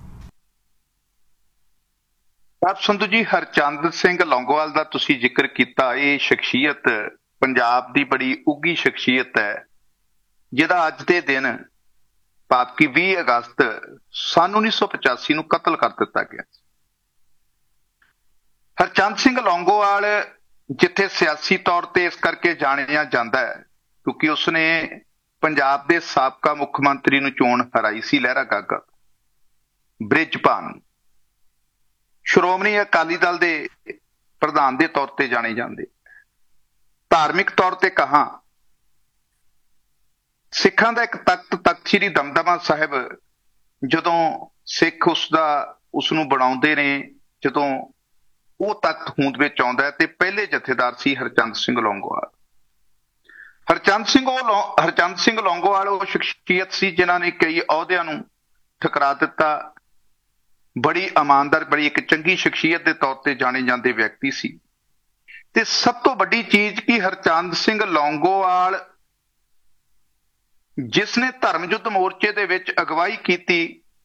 [SPEAKER 3] ਪ੍ਰਭ ਸੰਧੂ ਜੀ, ਹਰਚੰਦ ਸਿੰਘ ਲੌਂਗੋਵਾਲ ਦਾ ਤੁਸੀਂ ਜ਼ਿਕਰ ਕੀਤਾ। ਇਹ ਸ਼ਖਸੀਅਤ ਪੰਜਾਬ ਦੀ ਬੜੀ ਉੱਘੀ ਸ਼ਖਸੀਅਤ ਹੈ, ਜਿਹਦਾ ਅੱਜ ਦੇ ਦਿਨ ਭਾਵ ਕਿ ਵੀਹ ਅਗਸਤ ਸੰਨ ਉੱਨੀ ਸੌ ਪਚਾਸੀ ਨੂੰ ਕਤਲ ਕਰ ਦਿੱਤਾ ਗਿਆ। ਹਰਚੰਦ ਸਿੰਘ ਲੌਂਗੋਵਾਲ ਜਿੱਥੇ ਸਿਆਸੀ ਤੌਰ ਤੇ ਇਸ ਕਰਕੇ ਜਾਣਿਆ ਜਾਂਦਾ ਹੈ ਕਿਉਂਕਿ ਉਸਨੇ ਪੰਜਾਬ ਦੇ ਸਾਬਕਾ ਮੁੱਖ ਮੰਤਰੀ ਨੂੰ ਚੋਣ ਹਰਾਈ ਸੀ, ਲਹਿਰਾ ਗਾਗਾ, ਬ੍ਰਿਜਭਾਨ। ਸ਼੍ਰੋਮਣੀ ਅਕਾਲੀ ਦਲ ਦੇ ਪ੍ਰਧਾਨ ਦੇ ਤੌਰ ਤੇ ਜਾਣੇ ਜਾਂਦੇ। ਧਾਰਮਿਕ ਤੌਰ ਤੇ ਕਹਾਂ, ਸਿੱਖਾਂ ਦਾ ਇੱਕ ਤਖਤ ਤਖਤ ਸ੍ਰੀ ਦਮਦਮਾ ਸਾਹਿਬ, ਜਦੋਂ ਸਿੱਖ ਉਸਦਾ ਉਸਨੂੰ ਬਣਾਉਂਦੇ ਨੇ, ਜਦੋਂ ਉਹ ਤਖਤ ਹੋਂਦ ਵਿੱਚ ਆਉਂਦਾ ਹੈ, ਤੇ ਪਹਿਲੇ ਜਥੇਦਾਰ ਸੀ ਹਰਚੰਦ ਸਿੰਘ ਲੌਂਗੋਵਾਲ। ਹਰਚੰਦ ਸਿੰਘ ਉਹ ਹਰਚੰਦ ਸਿੰਘ ਲੌਂਗੋਵਾਲ ਉਹ ਸ਼ਖਸੀਅਤ ਸੀ ਜਿਨ੍ਹਾਂ ਨੇ ਕਈ ਅਹੁਦਿਆਂ ਨੂੰ ਠੁਕਰਾ ਦਿੱਤਾ। ਬੜੀ ਇਮਾਨਦਾਰ, ਬੜੀ ਇੱਕ ਚੰਗੀ ਸ਼ਖਸੀਅਤ ਦੇ ਤੌਰ ਤੇ ਜਾਣੇ ਜਾਂਦੇ ਵਿਅਕਤੀ ਸੀ। ਤੇ ਸਭ ਤੋਂ ਵੱਡੀ ਚੀਜ਼ ਕਿ ਹਰਚੰਦ ਸਿੰਘ ਲੌਂਗੋਵਾਲ ਜਿਸ ਨੇ ਧਰਮ ਯੁੱਧ ਮੋਰਚੇ ਦੇ ਵਿੱਚ ਅਗਵਾਈ ਕੀਤੀ,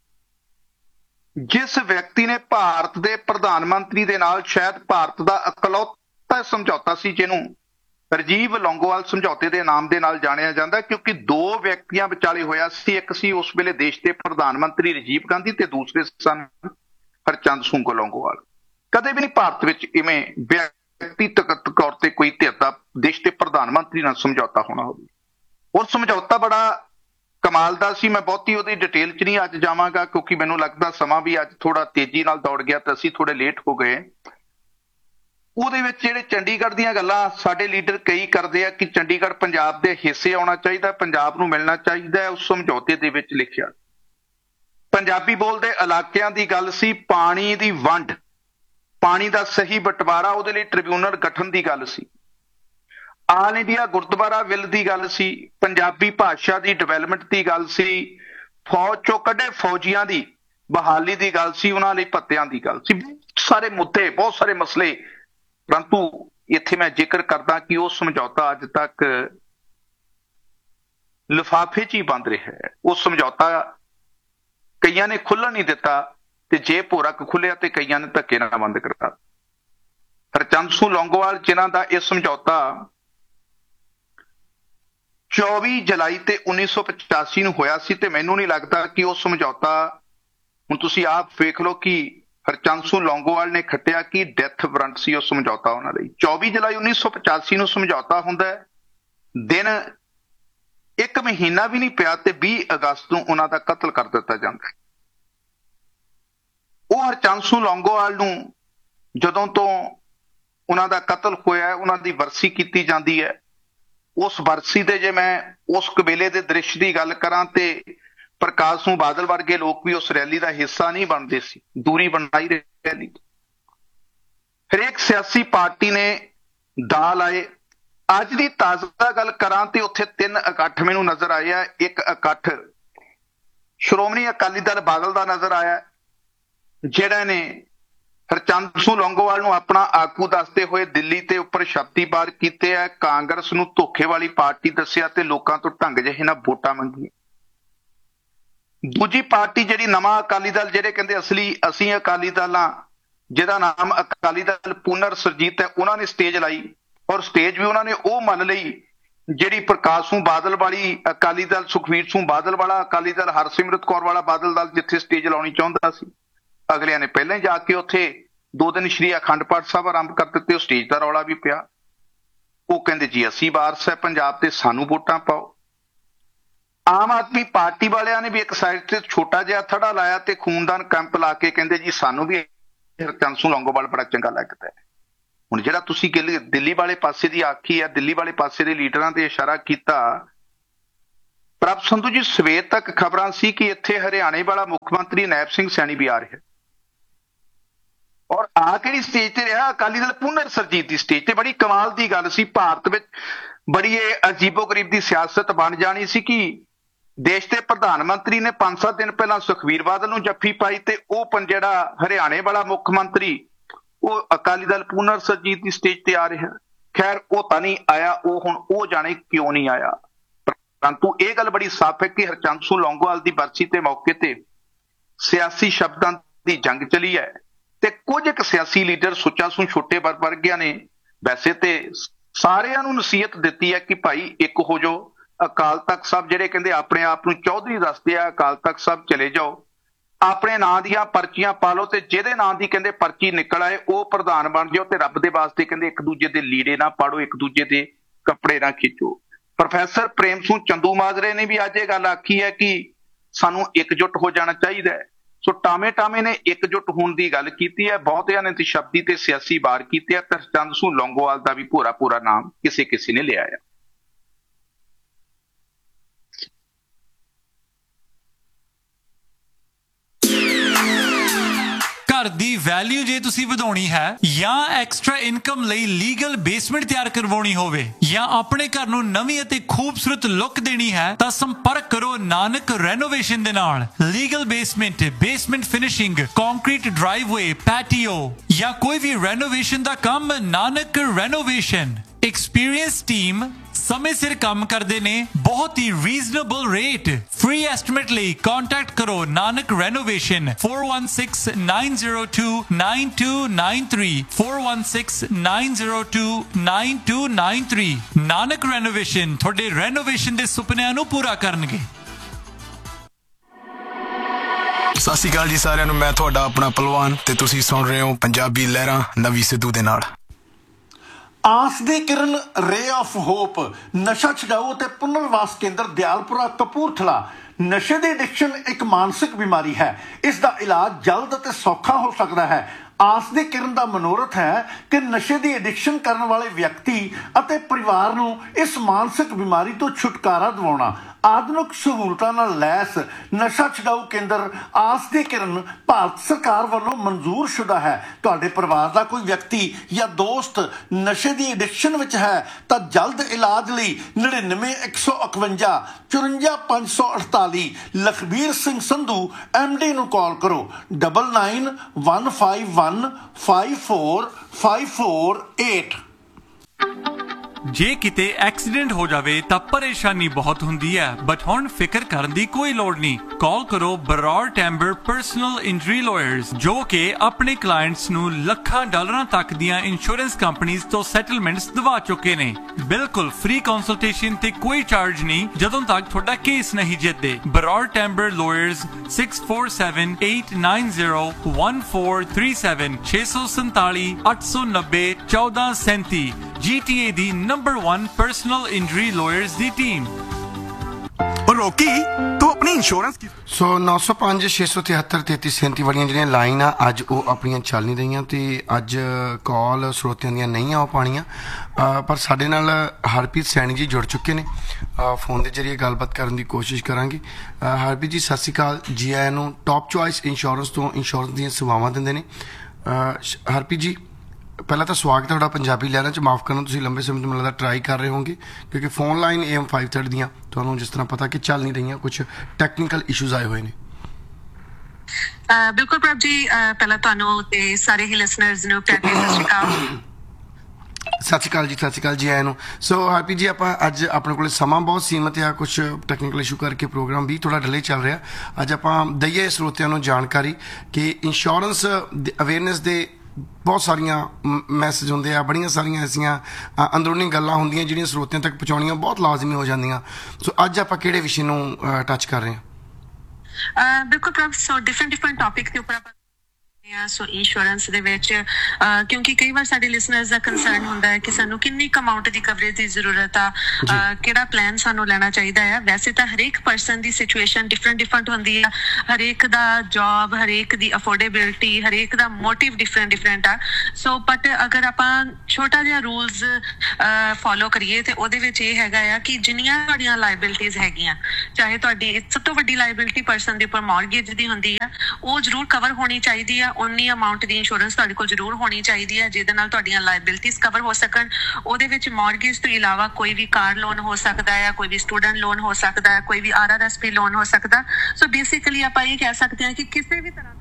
[SPEAKER 3] ਜਿਸ ਵਿਅਕਤੀ ਨੇ ਭਾਰਤ ਦੇ ਪ੍ਰਧਾਨ ਮੰਤਰੀ ਦੇ ਨਾਲ ਸ਼ਾਇਦ ਭਾਰਤ ਦਾ ਇਕਲੌਤਾ ਸਮਝੌਤਾ ਸੀ ਜਿਹਨੂੰ ਰਾਜੀਵ ਲੌਂਗੋਵਾਲ ਸਮਝੌਤੇ ਦੇ ਨਾਮ ਦੇ ਨਾਲ ਜਾਣਿਆ ਜਾਂਦਾ, ਕਿਉਂਕਿ ਦੋ ਵਿਅਕਤੀਆਂ ਵਿਚਾਲੇ ਹੋਇਆ ਸੀ। ਇੱਕ ਸੀ ਉਸ ਵੇਲੇ ਦੇਸ਼ ਦੇ ਪ੍ਰਧਾਨ ਮੰਤਰੀ ਰਾਜੀਵ ਗਾਂਧੀ ਤੇ ਦੂਸਰੇ ਸਨ ਹਰਚੰਦ ਸਿੰਘ ਲੌਂਗੋਵਾਲ। ਕਦੇ ਵੀ ਨਹੀਂ ਭਾਰਤ ਵਿੱਚ ਇਵੇਂ ਵਿਅਕਤੀਗਤ ਤੌਰ ਤੇ ਕੋਈ ਧਿਰ ਦਾ ਦੇਸ਼ ਦੇ ਪ੍ਰਧਾਨ ਮੰਤਰੀ ਨਾਲ ਸਮਝੌਤਾ ਹੋਣਾ ਹੋਵੇ। ਉਹ ਸਮਝੌਤਾ ਬੜਾ ਕਮਾਲ ਦਾ ਸੀ। ਮੈਂ ਬਹੁਤੀ ਉਹਦੀ ਡਿਟੇਲ 'ਚ ਨਹੀਂ ਅੱਜ ਜਾਵਾਂਗਾ ਕਿਉਂਕਿ ਮੈਨੂੰ ਲੱਗਦਾ ਸਮਾਂ ਵੀ ਅੱਜ ਥੋੜਾ ਤੇਜ਼ੀ ਨਾਲ ਦੌੜ ਗਿਆ ਤੇ ਅਸੀਂ ਥੋੜੇ ਲੇਟ ਹੋ ਗਏ। ਉਹਦੇ ਵਿੱਚ ਜਿਹੜੇ ਚੰਡੀਗੜ੍ਹ ਦੀਆਂ ਗੱਲਾਂ ਸਾਡੇ ਲੀਡਰ ਕਈ ਕਰਦੇ ਆ ਕਿ ਚੰਡੀਗੜ੍ਹ ਪੰਜਾਬ ਦੇ ਹਿੱਸੇ ਆਉਣਾ ਚਾਹੀਦਾ, ਪੰਜਾਬ ਨੂੰ ਮਿਲਣਾ ਚਾਹੀਦਾ ਹੈ, ਉਸ ਸਮਝੌਤੇ ਦੇ ਵਿੱਚ ਲਿਖਿਆ। ਪੰਜਾਬੀ ਬੋਲਦੇ ਇਲਾਕਿਆਂ ਦੀ ਗੱਲ ਸੀ, ਪਾਣੀ ਦੀ ਵੰਡ, ਪਾਣੀ ਦਾ ਸਹੀ ਬਟਵਾਰਾ, ਉਹਦੇ ਲਈ ਟ੍ਰਿਬਿਊਨਲ ਗਠਨ ਦੀ ਗੱਲ ਸੀ, ਆਲ ਇੰਡੀਆ ਗੁਰਦੁਆਰਾ ਬਿੱਲ ਦੀ ਗੱਲ ਸੀ, ਪੰਜਾਬੀ ਭਾਸ਼ਾ ਦੀ ਡਿਵੈਲਪਮੈਂਟ ਦੀ ਗੱਲ ਸੀ, ਫੌਜ ਚੋਂ ਕੱਢੇ ਫੌਜੀਆਂ ਦੀ ਬਹਾਲੀ ਦੀ ਗੱਲ ਸੀ, ਉਹਨਾਂ ਲਈ ਭੱਤਿਆਂ ਦੀ ਗੱਲ ਸੀ। ਬਹੁਤ ਸਾਰੇ ਮੁੱਦੇ, ਬਹੁਤ ਸਾਰੇ ਮਸਲੇ, ਪਰੰਤੂ ਇੱਥੇ ਮੈਂ ਜ਼ਿਕਰ ਕਰਦਾ ਕਿ ਉਹ ਸਮਝੌਤਾ ਅੱਜ ਤੱਕ ਲਿਫਾਫੇ 'ਚ ਹੀ ਬੰਦ ਰਿਹਾ ਹੈ। ਉਹ ਸਮਝੌਤਾ ਕਈਆਂ ਨੇ ਖੁੱਲ੍ਹਣ ਨਹੀਂ ਦਿੱਤਾ ਤੇ ਜੇ ਭੋਰਕ ਖੁੱਲਿਆ ਤੇ ਕਈਆਂ ਨੇ ਧੱਕੇ ਨਾਲ ਬੰਦ ਕਰਤਾ। ਹਰਚੰਦ ਸਿੰਘ ਲੌਂਗੋਵਾਲ ਜਿਨ੍ਹਾਂ ਦਾ ਇਹ ਸਮਝੌਤਾ ਚੌਵੀ ਜੁਲਾਈ ਤੇ ਉੱਨੀ ਸੌ ਪਚਾਸੀ ਨੂੰ ਹੋਇਆ ਸੀ ਤੇ ਮੈਨੂੰ ਨਹੀਂ ਲੱਗਦਾ ਕਿ ਉਹ ਸਮਝੌਤਾ, ਹੁਣ ਤੁਸੀਂ ਆਪ ਵੇਖ ਲਓ ਕਿ ਹਰਚੰਦ ਸਿੰਘ ਲੌਂਗੋਵਾਲ ਨੇ ਖੱਟਿਆ ਕਿ ਡੈਥ ਵਾਰੰਟ ਸੀ ਉਹ ਸਮਝੌਤਾ ਉਹਨਾਂ ਲਈ। ਚੌਵੀ ਜੁਲਾਈ ਉੱਨੀ ਸੌ ਪਚਾਸੀ ਨੂੰ ਸਮਝੌਤਾ ਹੁੰਦਾ ਹੈ, ਦਿਨ ਇੱਕ ਮਹੀਨਾ ਵੀ ਨਹੀਂ ਪਿਆ ਤੇ ਵੀਹ ਅਗਸਤ ਨੂੰ ਉਹਨਾਂ ਦਾ ਕਤਲ ਕਰ ਦਿੱਤਾ ਜਾਂਦਾ ਹੈ। ਉਹ ਹਰਚੰਦ ਸਿੰਘ ਲੌਂਗੋਵਾਲ ਨੂੰ ਜਦੋਂ ਤੋਂ ਉਹਨਾਂ ਦਾ ਕਤਲ ਹੋਇਆ ਉਹਨਾਂ ਦੀ ਬਰਸੀ ਕੀਤੀ ਜਾਂਦੀ ਹੈ। ਉਸ ਬਰਸੀ ਦੇ ਜੇ ਮੈਂ ਉਸ ਕਬੀਲੇ ਦੇ ਦ੍ਰਿਸ਼ ਦੀ ਗੱਲ ਕਰਾਂ ਤੇ ਪ੍ਰਕਾਸ਼ ਸਿੰਘ ਬਾਦਲ ਵਰਗੇ ਲੋਕ ਵੀ ਉਸ ਰੈਲੀ ਦਾ ਹਿੱਸਾ ਨਹੀਂ ਬਣਦੇ ਸੀ, ਦੂਰੀ ਬਣਾਈ ਰੈਲੀ। ਹਰੇਕ ਸਿਆਸੀ ਪਾਰਟੀ ਨੇ ਦਾਅ ਲਾਏ। ਅੱਜ ਦੀ ਤਾਜ਼ਾ ਗੱਲ ਕਰਾਂ ਤੇ ਉੱਥੇ ਤਿੰਨ ਇਕੱਠ ਮੈਨੂੰ ਨਜ਼ਰ ਆਏ ਆ। ਇੱਕ ਇਕੱਠ ਸ਼੍ਰੋਮਣੀ ਅਕਾਲੀ ਦਲ ਬਾਦਲ ਦਾ ਨਜ਼ਰ ਆਇਆ, ਜਿਹੜਾ ਨੇ ਹਰਚੰਦ ਸਿੰਘ ਲੌਂਗੋਵਾਲ ਨੂੰ ਆਪਣਾ ਆਗੂ ਦੱਸਦੇ ਹੋਏ ਦਿੱਲੀ ਤੇ ਉੱਪਰ ਸ਼ਬਦੀਵਾਰ ਕੀਤੇ ਆ, ਕਾਂਗਰਸ ਨੂੰ ਧੋਖੇ ਵਾਲੀ ਪਾਰਟੀ ਦੱਸਿਆ ਤੇ ਲੋਕਾਂ ਤੋਂ ਢੰਗ ਜਿਹੇ ਨਾਲ ਵੋਟਾਂ ਮੰਗੀਆਂ। ਦੂਜੀ ਪਾਰਟੀ ਜਿਹੜੀ ਨਵਾਂ ਅਕਾਲੀ ਦਲ, ਜਿਹੜੇ ਕਹਿੰਦੇ ਅਸਲੀ ਅਸੀਂ ਅਕਾਲੀ ਦਲ ਆ, ਜਿਹਦਾ ਨਾਮ ਅਕਾਲੀ ਦਲ ਪੁਨਰ ਸਰਜੀਤ ਹੈ, ਉਹਨਾਂ ਨੇ ਸਟੇਜ ਲਾਈ ਔਰ ਸਟੇਜ ਵੀ ਉਹਨਾਂ ਨੇ ਉਹ ਮੰਨ ਲਈ ਜਿਹੜੀ ਪ੍ਰਕਾਸ਼ ਸਿੰਘ ਬਾਦਲ ਵਾਲੀ ਅਕਾਲੀ ਦਲ, ਸੁਖਬੀਰ ਸਿੰਘ ਬਾਦਲ ਵਾਲਾ ਅਕਾਲੀ ਦਲ, ਹਰਸਿਮਰਤ ਕੌਰ ਵਾਲਾ ਬਾਦਲ ਦਲ ਜਿੱਥੇ ਸਟੇਜ ਲਾਉਣੀ ਚਾਹੁੰਦਾ ਸੀ, ਅਗਲਿਆਂ ਨੇ ਪਹਿਲਾਂ ਹੀ ਜਾ ਕੇ ਉੱਥੇ ਦੋ ਦਿਨ ਸ਼੍ਰੀ ਅਖੰਡ ਪਾਠ ਸਾਹਿਬ ਆਰੰਭ ਕਰ ਦਿੱਤੇ। ਉਹ ਸਟੇਜ ਦਾ ਰੌਲਾ ਵੀ ਪਿਆ। ਉਹ ਕਹਿੰਦੇ ਜੀ ਅਸੀਂ ਵਾਰਸ ਹੈ ਪੰਜਾਬ ਤੇ, ਸਾਨੂੰ ਵੋਟਾਂ ਪਾਓ। ਆਮ ਆਦਮੀ ਪਾਰਟੀ ਵਾਲਿਆਂ ਨੇ ਵੀ ਇੱਕ ਸਾਈਡ ਤੇ ਛੋਟਾ ਜਿਹਾ ਥੜਾ ਲਾਇਆ ਤੇ ਖੂਨਦਾਨ ਕੈਂਪ ਲਾ ਕੇ ਕਹਿੰਦੇ ਜੀ ਸਾਨੂੰ ਵੀ ਹਰਚੰਦ ਸਿੰਘ ਲੌਂਗੋਵਾਲ ਬੜਾ ਚੰਗਾ ਲੱਗਦਾ ਹੈ। ਹੁਣ ਜਿਹੜਾ ਤੁਸੀਂ ਦਿੱਲੀ ਵਾਲੇ ਪਾਸੇ ਦੀ ਆਖੀ ਹੈ, ਦਿੱਲੀ ਵਾਲੇ ਪਾਸੇ ਦੇ ਲੀਡਰਾਂ ਤੇ ਇਸ਼ਾਰਾ ਕੀਤਾ, ਪ੍ਰਭ ਸੰਧੂ ਜੀ ਸਵੇਰ ਤੱਕ ਖਬਰਾਂ ਸੀ ਕਿ ਇੱਥੇ ਹਰਿਆਣੇ ਵਾਲਾ ਮੁੱਖ ਮੰਤਰੀ ਨੈਬ ਸਿੰਘ ਸੈਣੀ ਵੀ ਆ ਰਿਹਾ ਔਰ ਆ ਕਿਹੜੀ ਸਟੇਜ ਤੇ ਰਿਹਾ, ਅਕਾਲੀ ਦਲ ਪੁਨਰ ਸਰਜੀਤ ਦੀ ਸਟੇਜ ਤੇ। ਬੜੀ ਕਮਾਲ ਦੀ ਗੱਲ ਸੀ। ਭਾਰਤ ਵਿੱਚ ਬੜੀ ਇਹ ਅਜੀਬੋ ਗਰੀਬ ਦੀ ਸਿਆਸਤ ਬਣ ਜਾਣੀ ਸੀ ਕਿ ਦੇਸ਼ ਦੇ ਪ੍ਰਧਾਨ ਮੰਤਰੀ ਨੇ ਪੰਜ ਸੱਤ ਦਿਨ ਪਹਿਲਾਂ ਸੁਖਬੀਰ ਬਾਦਲ ਨੂੰ ਜੱਫੀ ਪਾਈ ਤੇ ਉਹ ਜਿਹੜਾ ਹਰਿਆਣੇ ਵਾਲਾ ਮੁੱਖ ਮੰਤਰੀ ਉਹ ਅਕਾਲੀ ਦਲ ਪੁਨਰ ਸਰਜੀਤ ਦੀ ਸਟੇਜ ਤੇ ਆ ਰਿਹਾ। ਖੈਰ ਉਹ ਤਾਂ ਨਹੀਂ ਆਇਆ, ਉਹ ਹੁਣ ਉਹ ਜਾਣੇ ਕਿਉਂ ਨਹੀਂ ਆਇਆ। ਪਰੰਤੂ ਇਹ ਗੱਲ ਬੜੀ ਸਾਫ਼ ਹੈ ਕਿ ਹਰਚੰਦ ਸਿੰਘ ਲੌਂਗੋਵਾਲ ਦੀ ਬਰਸੀ ਤੇ ਮੌਕੇ ਤੇ ਸਿਆਸੀ ਸ਼ਬਦਾਂ ਦੀ ਜੰਗ ਚਲੀ ਹੈ ਤੇ ਕੁਝ ਇੱਕ ਸਿਆਸੀ ਲੀਡਰ ਸੁੱਚਾ ਸਿੰਘ ਛੋਟੇ ਵਰਗਿਆਂ ਨੇ ਵੈਸੇ ਤੇ ਸਾਰਿਆਂ ਨੂੰ ਨਸੀਹਤ ਦਿੱਤੀ ਹੈ ਕਿ ਭਾਈ ਇੱਕ ਹੋ ਜਾਓ। ਅਕਾਲ ਤਖਤ ਸਾਹਿਬ ਜਿਹੜੇ ਕਹਿੰਦੇ ਆਪਣੇ ਆਪ ਨੂੰ ਚੌਧਰੀ ਦੱਸਦੇ ਆ, ਅਕਾਲ ਤਖਤ ਸਾਹਿਬ ਚਲੇ ਜਾਓ, ਆਪਣੇ ਨਾਂ ਦੀਆਂ ਪਰਚੀਆਂ ਪਾ ਲਓ ਤੇ ਜਿਹਦੇ ਨਾਂ ਦੀ ਕਹਿੰਦੇ ਪਰਚੀ ਨਿਕਲ ਆਏ ਉਹ ਪ੍ਰਧਾਨ ਬਣ ਜਾਓ ਤੇ ਰੱਬ ਦੇ ਵਾਸਤੇ ਕਹਿੰਦੇ ਇੱਕ ਦੂਜੇ ਦੇ ਲੀੜੇ ਨਾ ਪਾੜੋ, ਇੱਕ ਦੂਜੇ ਦੇ ਕੱਪੜੇ ਨਾ ਖਿੱਚੋ। ਪ੍ਰੋਫੈਸਰ ਪ੍ਰੇਮ ਸਿੰਘ ਚੰਦੂਮਾਜਰੇ ਨੇ ਵੀ ਅੱਜ ਇਹ ਗੱਲ ਆਖੀ ਹੈ ਕਿ ਸਾਨੂੰ ਇਕਜੁੱਟ ਹੋ ਜਾਣਾ ਚਾਹੀਦਾ ਹੈ। ਸੋ ਟਾਮੇ ਟਾਮੇ ਨੇ ਇਕਜੁੱਟ ਹੋਣ ਦੀ ਗੱਲ ਕੀਤੀ ਹੈ। ਬਹੁਤਿਆਂ ਨੇ ਤੇ ਸ਼ਬਦੀ ਤੇ ਸਿਆਸੀ ਵਾਰ ਕੀਤੇ ਆ। ਹਰਚੰਦ ਸਿੰਘ ਲੌਂਗੋਵਾਲ ਦਾ ਵੀ ਪੂਰਾ ਪੂਰਾ ਨਾਮ ਕਿਸੇ ਕਿਸੇ ਨੇ ਲਿਆ ਆ।
[SPEAKER 5] ਘਰ ਦੀ ਵੈਲਿਊ ਜੇ ਤੁਸੀਂ ਵਧਾਉਣੀ ਹੈ ਜਾਂ ਐਕਸਟਰਾ ਇਨਕਮ ਲਈ ਲੀਗਲ ਬੇਸਮੈਂਟ ਤਿਆਰ ਕਰਵਾਉਣੀ ਹੋਵੇ ਜਾਂ ਆਪਣੇ ਘਰ ਨੂੰ ਨਵੀਂ ਅਤੇ ਖੂਬਸੂਰਤ ਲੁੱਕ ਦੇਣੀ ਹੈ ਤਾਂ ਸੰਪਰਕ ਕਰੋ ਨਾਨਕ ਰੈਨੋਵੇਸ਼ਨ ਦੇ ਨਾਲ। Legal basement, basement finishing, concrete ਡਰਾਈਵਵੇ, patio ਜਾਂ ਕੋਈ ਵੀ ਰੈਨੋਵੇਸ਼ਨ ਦਾ ਕੰਮ, ਨਾਨਕ ਰੈਨੋਵੇਸ਼ਨ। Experienced team, ਸਮੇਂ ਸਿਰ ਕੰਮ ਕਰਦੇ ਨੇ, ਬਹੁਤ ਹੀ ਰੀਜ਼ਨੇਬਲ ਰੇਟ। ਫ੍ਰੀ ਐਸਟੀਮੇਟ ਲਈ ਕੰਟੈਕਟ ਕਰੋ Nanak renovation four one six nine zero two nine two nine three four one six nine zero two nine two nine three। Nanak renovation ਤੁਹਾਡੇ ਰੈਨੋਵੇਸ਼ਨ ਦੇ ਸੁਪਨਿਆਂ ਨੂੰ ਪੂਰਾ ਕਰਨਗੇ।
[SPEAKER 6] ਸਤਿ ਸ਼੍ਰੀ ਅਕਾਲ ਜੀ ਸਾਰਿਆਂ ਨੂੰ, ਮੈਂ ਤੁਹਾਡਾ ਆਪਣਾ ਪਹਿਲਵਾਨ ਤੇ ਤੁਸੀਂ ਸੁਣ ਰਹੇ ਹੋ ਪੰਜਾਬੀ ਲਹਿਰਾਂ ਨਵੀਂ ਸਿੱਧੂ ਦੇ ਨਾਲ।
[SPEAKER 7] ਆਸ ਦੀ ਕਿਰਨ ਰੇ ਆਫ ਹੋਪ ਨਸ਼ਾ ਛਡਾਊ ਅਤੇ ਪੁਨਰਵਾਸ ਕੇਂਦਰ ਦਿਆਲਪੁਰਾ ਕਪੂਰਥਲਾ। ਨਸ਼ੇ ਦੀ ਐਡਿਕਸ਼ਨ ਇੱਕ ਮਾਨਸਿਕ ਬਿਮਾਰੀ ਹੈ। ਇਸ ਦਾ ਇਲਾਜ ਜਲਦ ਅਤੇ ਸੌਖਾ ਹੋ ਸਕਦਾ ਹੈ। ਆਸ ਦੀ ਕਿਰਨ ਦਾ ਮਨੋਰਥ ਹੈ ਕਿ ਨਸ਼ੇ ਦੀ ਐਡਿਕਸ਼ਨ ਕਰਨ ਵਾਲੇ ਵਿਅਕਤੀ ਅਤੇ ਪਰਿਵਾਰ ਨੂੰ ਇਸ ਮਾਨਸਿਕ ਬਿਮਾਰੀ ਤੋਂ ਛੁਟਕਾਰਾ ਦਿਵਾਉਣਾ। ਆਧੁਨਿਕ ਸਹੂਲਤਾਂ ਨਾਲ ਲੈਸ ਨਸ਼ਾ ਛਡਾਊ ਕੇਂਦਰ ਆਸ ਦੀ ਕਿਰਨ ਭਾਰਤ ਸਰਕਾਰ ਵੱਲੋਂ ਮਨਜ਼ੂਰ ਸ਼ੁਦਾ ਹੈ। ਤੁਹਾਡੇ ਪਰਿਵਾਰ ਦਾ ਕੋਈ ਵਿਅਕਤੀ ਜਾਂ ਦੋਸਤ ਨਸ਼ੇ ਦੀ ਐਡਿਕਸ਼ਨ ਵਿੱਚ ਹੈ ਤਾਂ ਜਲਦ ਇਲਾਜ ਲਈ ਨੜਿਨਵੇਂ ਇੱਕ ਸੌ ਇਕਵੰਜਾ ਚੁਰੰਜਾ ਪੰਜ ਸੌ ਅਠਤਾਲੀ ਲਖਬੀਰ ਸਿੰਘ ਸੰਧੂ ਐਮ ਡੀ ਨੂੰ ਕਾਲ ਕਰੋ double nine one five one five four five four eight.
[SPEAKER 5] ਜੇ ਕਿਤੇ ਐਕਸੀਡੈਂਟ ਹੋ ਜਾਵੇ ਤਾਂ ਪਰੇਸ਼ਾਨੀ ਬਹੁਤ ਹੁੰਦੀ ਹੈ, ਬਟ ਹੁਣ ਫਿਕਰ ਕਰਨ ਦੀ ਕੋਈ ਲੋੜ ਨਹੀਂ। ਕਾਲ ਕਰੋ ਬਰੌਰ ਟੈਂਬਰ ਪਰਸਨਲ ਇੰਜਰੀ ਲਾਇਰਸ, ਜੋ ਕਿ ਆਪਣੇ ਕਲਾਇੰਟਸ ਨੂੰ ਲੱਖਾਂ ਡਾਲਰਾਂ ਤੱਕ ਦੀਆਂ ਇੰਸ਼ੋਰੈਂਸ ਕੰਪਨੀਆਂ ਤੋਂ ਸੈਟਲਮੈਂਟਸ ਦਿਵਾ ਚੁੱਕੇ ਨੇ। ਬਿਲਕੁਲ ਫ੍ਰੀ ਕੰਸਲਟੇਸ਼ਨ ਤੇ ਕੋਈ ਚਾਰਜ ਨਹੀਂ ਜਦੋਂ ਤੱਕ ਤੁਹਾਡਾ ਕੇਸ ਨਹੀਂ ਜਿੱਤਦੇ। ਬਰੌਰ ਟੈਂਬਰ lawyers six four seven eight nine zero one four three seven six four seven eight nine zero one four three seven G T A the number one personal injury lawyers the team.
[SPEAKER 6] ਉਹ ਰੋਕੀ, ਤੂੰ ਆਪਣੀ insurance ਕੀ
[SPEAKER 1] ਸੋ ਨੌ ਸੌ ਪੰਜ ਛੇ ਸੌ ਤਿਹੱਤਰ ਤੇਤੀ ਸੈਂਤੀ ਵਾਲੀਆਂ ਜਿਹੜੀਆਂ ਲਾਈਨ ਆ ਅੱਜ ਉਹ ਆਪਣੀਆਂ ਚੱਲ ਨਹੀਂ ਰਹੀਆਂ ਤੇ ਅੱਜ ਕਾਲ ਸਰੋਤਿਆਂ ਦੀਆਂ ਨਹੀਂ ਆ ਪਾਣੀਆਂ, ਪਰ ਸਾਡੇ ਨਾਲ ਹਰਪ੍ਰੀਤ ਸੈਣੀ ਜੀ ਜੁੜ ਚੁੱਕੇ ਨੇ। ਫੋਨ ਦੇ ਜ਼ਰੀਏ ਗੱਲਬਾਤ ਕਰਨ ਦੀ ਕੋਸ਼ਿਸ਼ ਕਰਾਂਗੇ। ਹਰਪ੍ਰੀਤ ਜੀ ਸਤਿ ਸ਼੍ਰੀ ਅਕਾਲ, ਜੀ ਆਇਆਂ ਨੂੰ। ਟੌਪ ਚੁਆਇਸ ਇੰਸ਼ੋਰੈਂਸ ਤੋਂ ਇੰਸ਼ੋਰੈਂਸ ਦੀਆਂ ਸੇਵਾਵਾਂ ਦਿੰਦੇ ਨੇ। ਹਰਪ੍ਰੀਤ ਜੀ ਪਹਿਲਾਂ ਤਾਂ ਸਵਾਗਤ ਹੈ ਤੁਹਾਡਾ ਪੰਜਾਬੀ ਲਹਿਰਾਂ 'ਚ। ਮਾਫ ਕਰਨਾ, ਤੁਸੀਂ ਲੰਬੇ ਸਮੇਂ ਤੋਂ ਮੈਨੂੰ ਲੱਗਦਾ ਟਰਾਈ ਕਰ ਰਹੇ ਹੋਗੇ ਕਿਉਂਕਿ phone line A M five thirty ਦੀਆਂ ਤੁਹਾਨੂੰ ਜਿਸ ਤਰ੍ਹਾਂ ਪਤਾ ਕਿ ਚੱਲ ਨਹੀਂ ਰਹੀਆਂ, ਕੁਝ ਟੈਕਨੀਕਲ ਇਸ਼ੂਜ਼ ਆਏ ਹੋਏ ਨੇ।
[SPEAKER 8] ਬਿਲਕੁਲ ਪ੍ਰਭ ਜੀ, ਪਹਿਲਾਂ ਤੁਹਾਨੂੰ ਤੇ ਸਾਰੇ ਹੀ ਲਿਸਨਰਸ ਨੂੰ ਪਿਆਰ ਭਰੀ ਸਤਿ ਸ਼੍ਰੀ ਅਕਾਲ।
[SPEAKER 1] ਸਤਿ ਸ਼੍ਰੀ ਅਕਾਲ ਜੀ, ਸਤਿ ਸ਼੍ਰੀ ਅਕਾਲ ਜੀ ਆਇਆਂ ਨੂੰ। ਸੋ ਹਰਪ੍ਰੀਤ ਜੀ, ਆਪਾਂ ਅੱਜ ਆਪਣੇ ਕੋਲ ਸਮਾਂ ਬਹੁਤ ਸੀਮਤ ਆ, ਕੁਝ ਟੈਕਨੀਕਲ ਇਸ਼ੂ ਕਰਕੇ ਪ੍ਰੋਗਰਾਮ ਵੀ ਥੋੜਾ ਡਿਲੇ ਚੱਲ ਰਿਹਾ। ਅੱਜ ਆਪਾਂ ਦਈਏ ਸਰੋਤਿਆਂ ਨੂੰ ਜਾਣਕਾਰੀ ਕਿ ਇੰਸ਼ੋਰੈਂਸ ਅਵੇਅਰਨੈਸ ਦੇ ਬਹੁਤ ਸਾਰੀਆਂ ਮੈਸੇਜ ਹੁੰਦੇ ਆ, ਬੜੀਆਂ ਸਾਰੀਆਂ ਐਸੀਆਂ ਅੰਦਰੂਨੀ ਗੱਲਾਂ ਹੁੰਦੀਆਂ ਜਿਹੜੀਆਂ ਸਰੋਤਿਆਂ ਤੱਕ ਪਹੁੰਚਾਉਣੀਆਂ ਬਹੁਤ ਲਾਜ਼ਮੀ ਹੋ ਜਾਂਦੀਆਂ। ਸੋ ਅੱਜ ਆਪਾਂ ਕਿਹੜੇ ਵਿਸ਼ੇ ਨੂੰ ਟੱਚ ਕਰ ਰਹੇ ਹਾਂ?
[SPEAKER 8] ਬਿਲਕੁਲ ਪ੍ਰਭ, ਸੋ ਡਿਫਰੈਂਟ ਡਿਫਰੈਂਟ ਟੌਪਿਕ ਦੇ ਉੱਪਰ ਆਪਾਂ ਸੋ ਇੰਸ਼ੋਰੈਂਸ ਦੇ ਵਿੱਚ ਕਿਉਂਕਿ ਕਈ ਵਾਰ ਸਾਡੇ ਲਿਸਨਰਸ ਦਾ ਕੰਸਰਨ ਹੁੰਦਾ ਹੈ ਕਿ ਸਾਨੂੰ ਕਿੰਨੀ ਕੁ ਅਮਾਊਂਟ ਦੀ ਕਵਰੇਜ ਦੀ ਜ਼ਰੂਰਤ ਆ, ਕਿਹੜਾ ਪਲਾਨ ਸਾਨੂੰ ਲੈਣਾ ਚਾਹੀਦਾ ਹੈ। ਵੈਸੇ ਤਾਂ ਹਰੇਕ ਪਰਸਨ ਦੀ ਸਿਚੁਏਸ਼ਨ ਡਿਫਰੈਂਟ ਡਿਫਰੈਂਟ ਹੁੰਦੀ ਆ, ਹਰੇਕ ਦਾ ਜੌਬ, ਹਰੇਕ ਦੀ ਅਫੋਰਡੇਬਿਲਿਟੀ, ਹਰੇਕ ਦਾ ਮੋਟਿਵ ਡਿਫਰੈਂਟ ਡਿਫਰੈਂਟ ਆ। ਸੋ ਬਟ ਅਗਰ ਆਪਾਂ ਛੋਟਾ ਜਿਹਾ ਰੂਲਸ ਫੋਲੋ ਕਰੀਏ ਤੇ ਉਹਦੇ ਵਿੱਚ ਇਹ ਹੈਗਾ ਆ ਕਿ ਜਿੰਨੀਆਂ ਤੁਹਾਡੀਆਂ ਲਾਇਬਿਲਿਟੀਜ਼ ਹੈਗੀਆਂ, ਚਾਹੇ ਤੁਹਾਡੀ ਸਭ ਤੋਂ ਵੱਡੀ ਲਾਇਬਿਲਿਟੀ ਪਰਸਨ ਦੇ ਉੱਪਰ ਮੌਰਗੇਜ ਦੀ ਹੁੰਦੀ ਆ, ਉਹ ਜ਼ਰੂਰ ਕਵਰ ਹੋਣੀ ਚਾਹੀਦੀ ਆ। ਉਨੀ ਅਮਾਊਂਟ ਦੀ ਇੰਸ਼ੋਰੈਂਸ ਤੁਹਾਡੇ ਕੋਲ ਜ਼ਰੂਰ ਹੋਣੀ ਚਾਹੀਦੀ ਹੈ ਜਿਹਦੇ ਨਾਲ ਤੁਹਾਡੀਆਂ ਲਾਇਬਿਲਿਟੀਜ਼ ਕਵਰ ਹੋ ਸਕਣ। ਉਹਦੇ ਵਿੱਚ ਮੌਰਗੇਜ ਤੋਂ ਇਲਾਵਾ ਕੋਈ ਵੀ ਕਾਰ ਲੋਨ ਹੋ ਸਕਦਾ ਹੈ, ਕੋਈ ਵੀ ਸਟੂਡੈਂਟ ਲੋਨ ਹੋ ਸਕਦਾ ਹੈ, ਕੋਈ ਵੀ R R S P loan ਹੋ ਸਕਦਾ। ਸੋ ਬੇਸਿਕਲੀ ਆਪਾਂ ਇਹ ਕਹਿ ਸਕਦੇ ਹਾਂ ਕਿ ਕਿਸੇ ਵੀ ਤਰ੍ਹਾਂ ਦਾ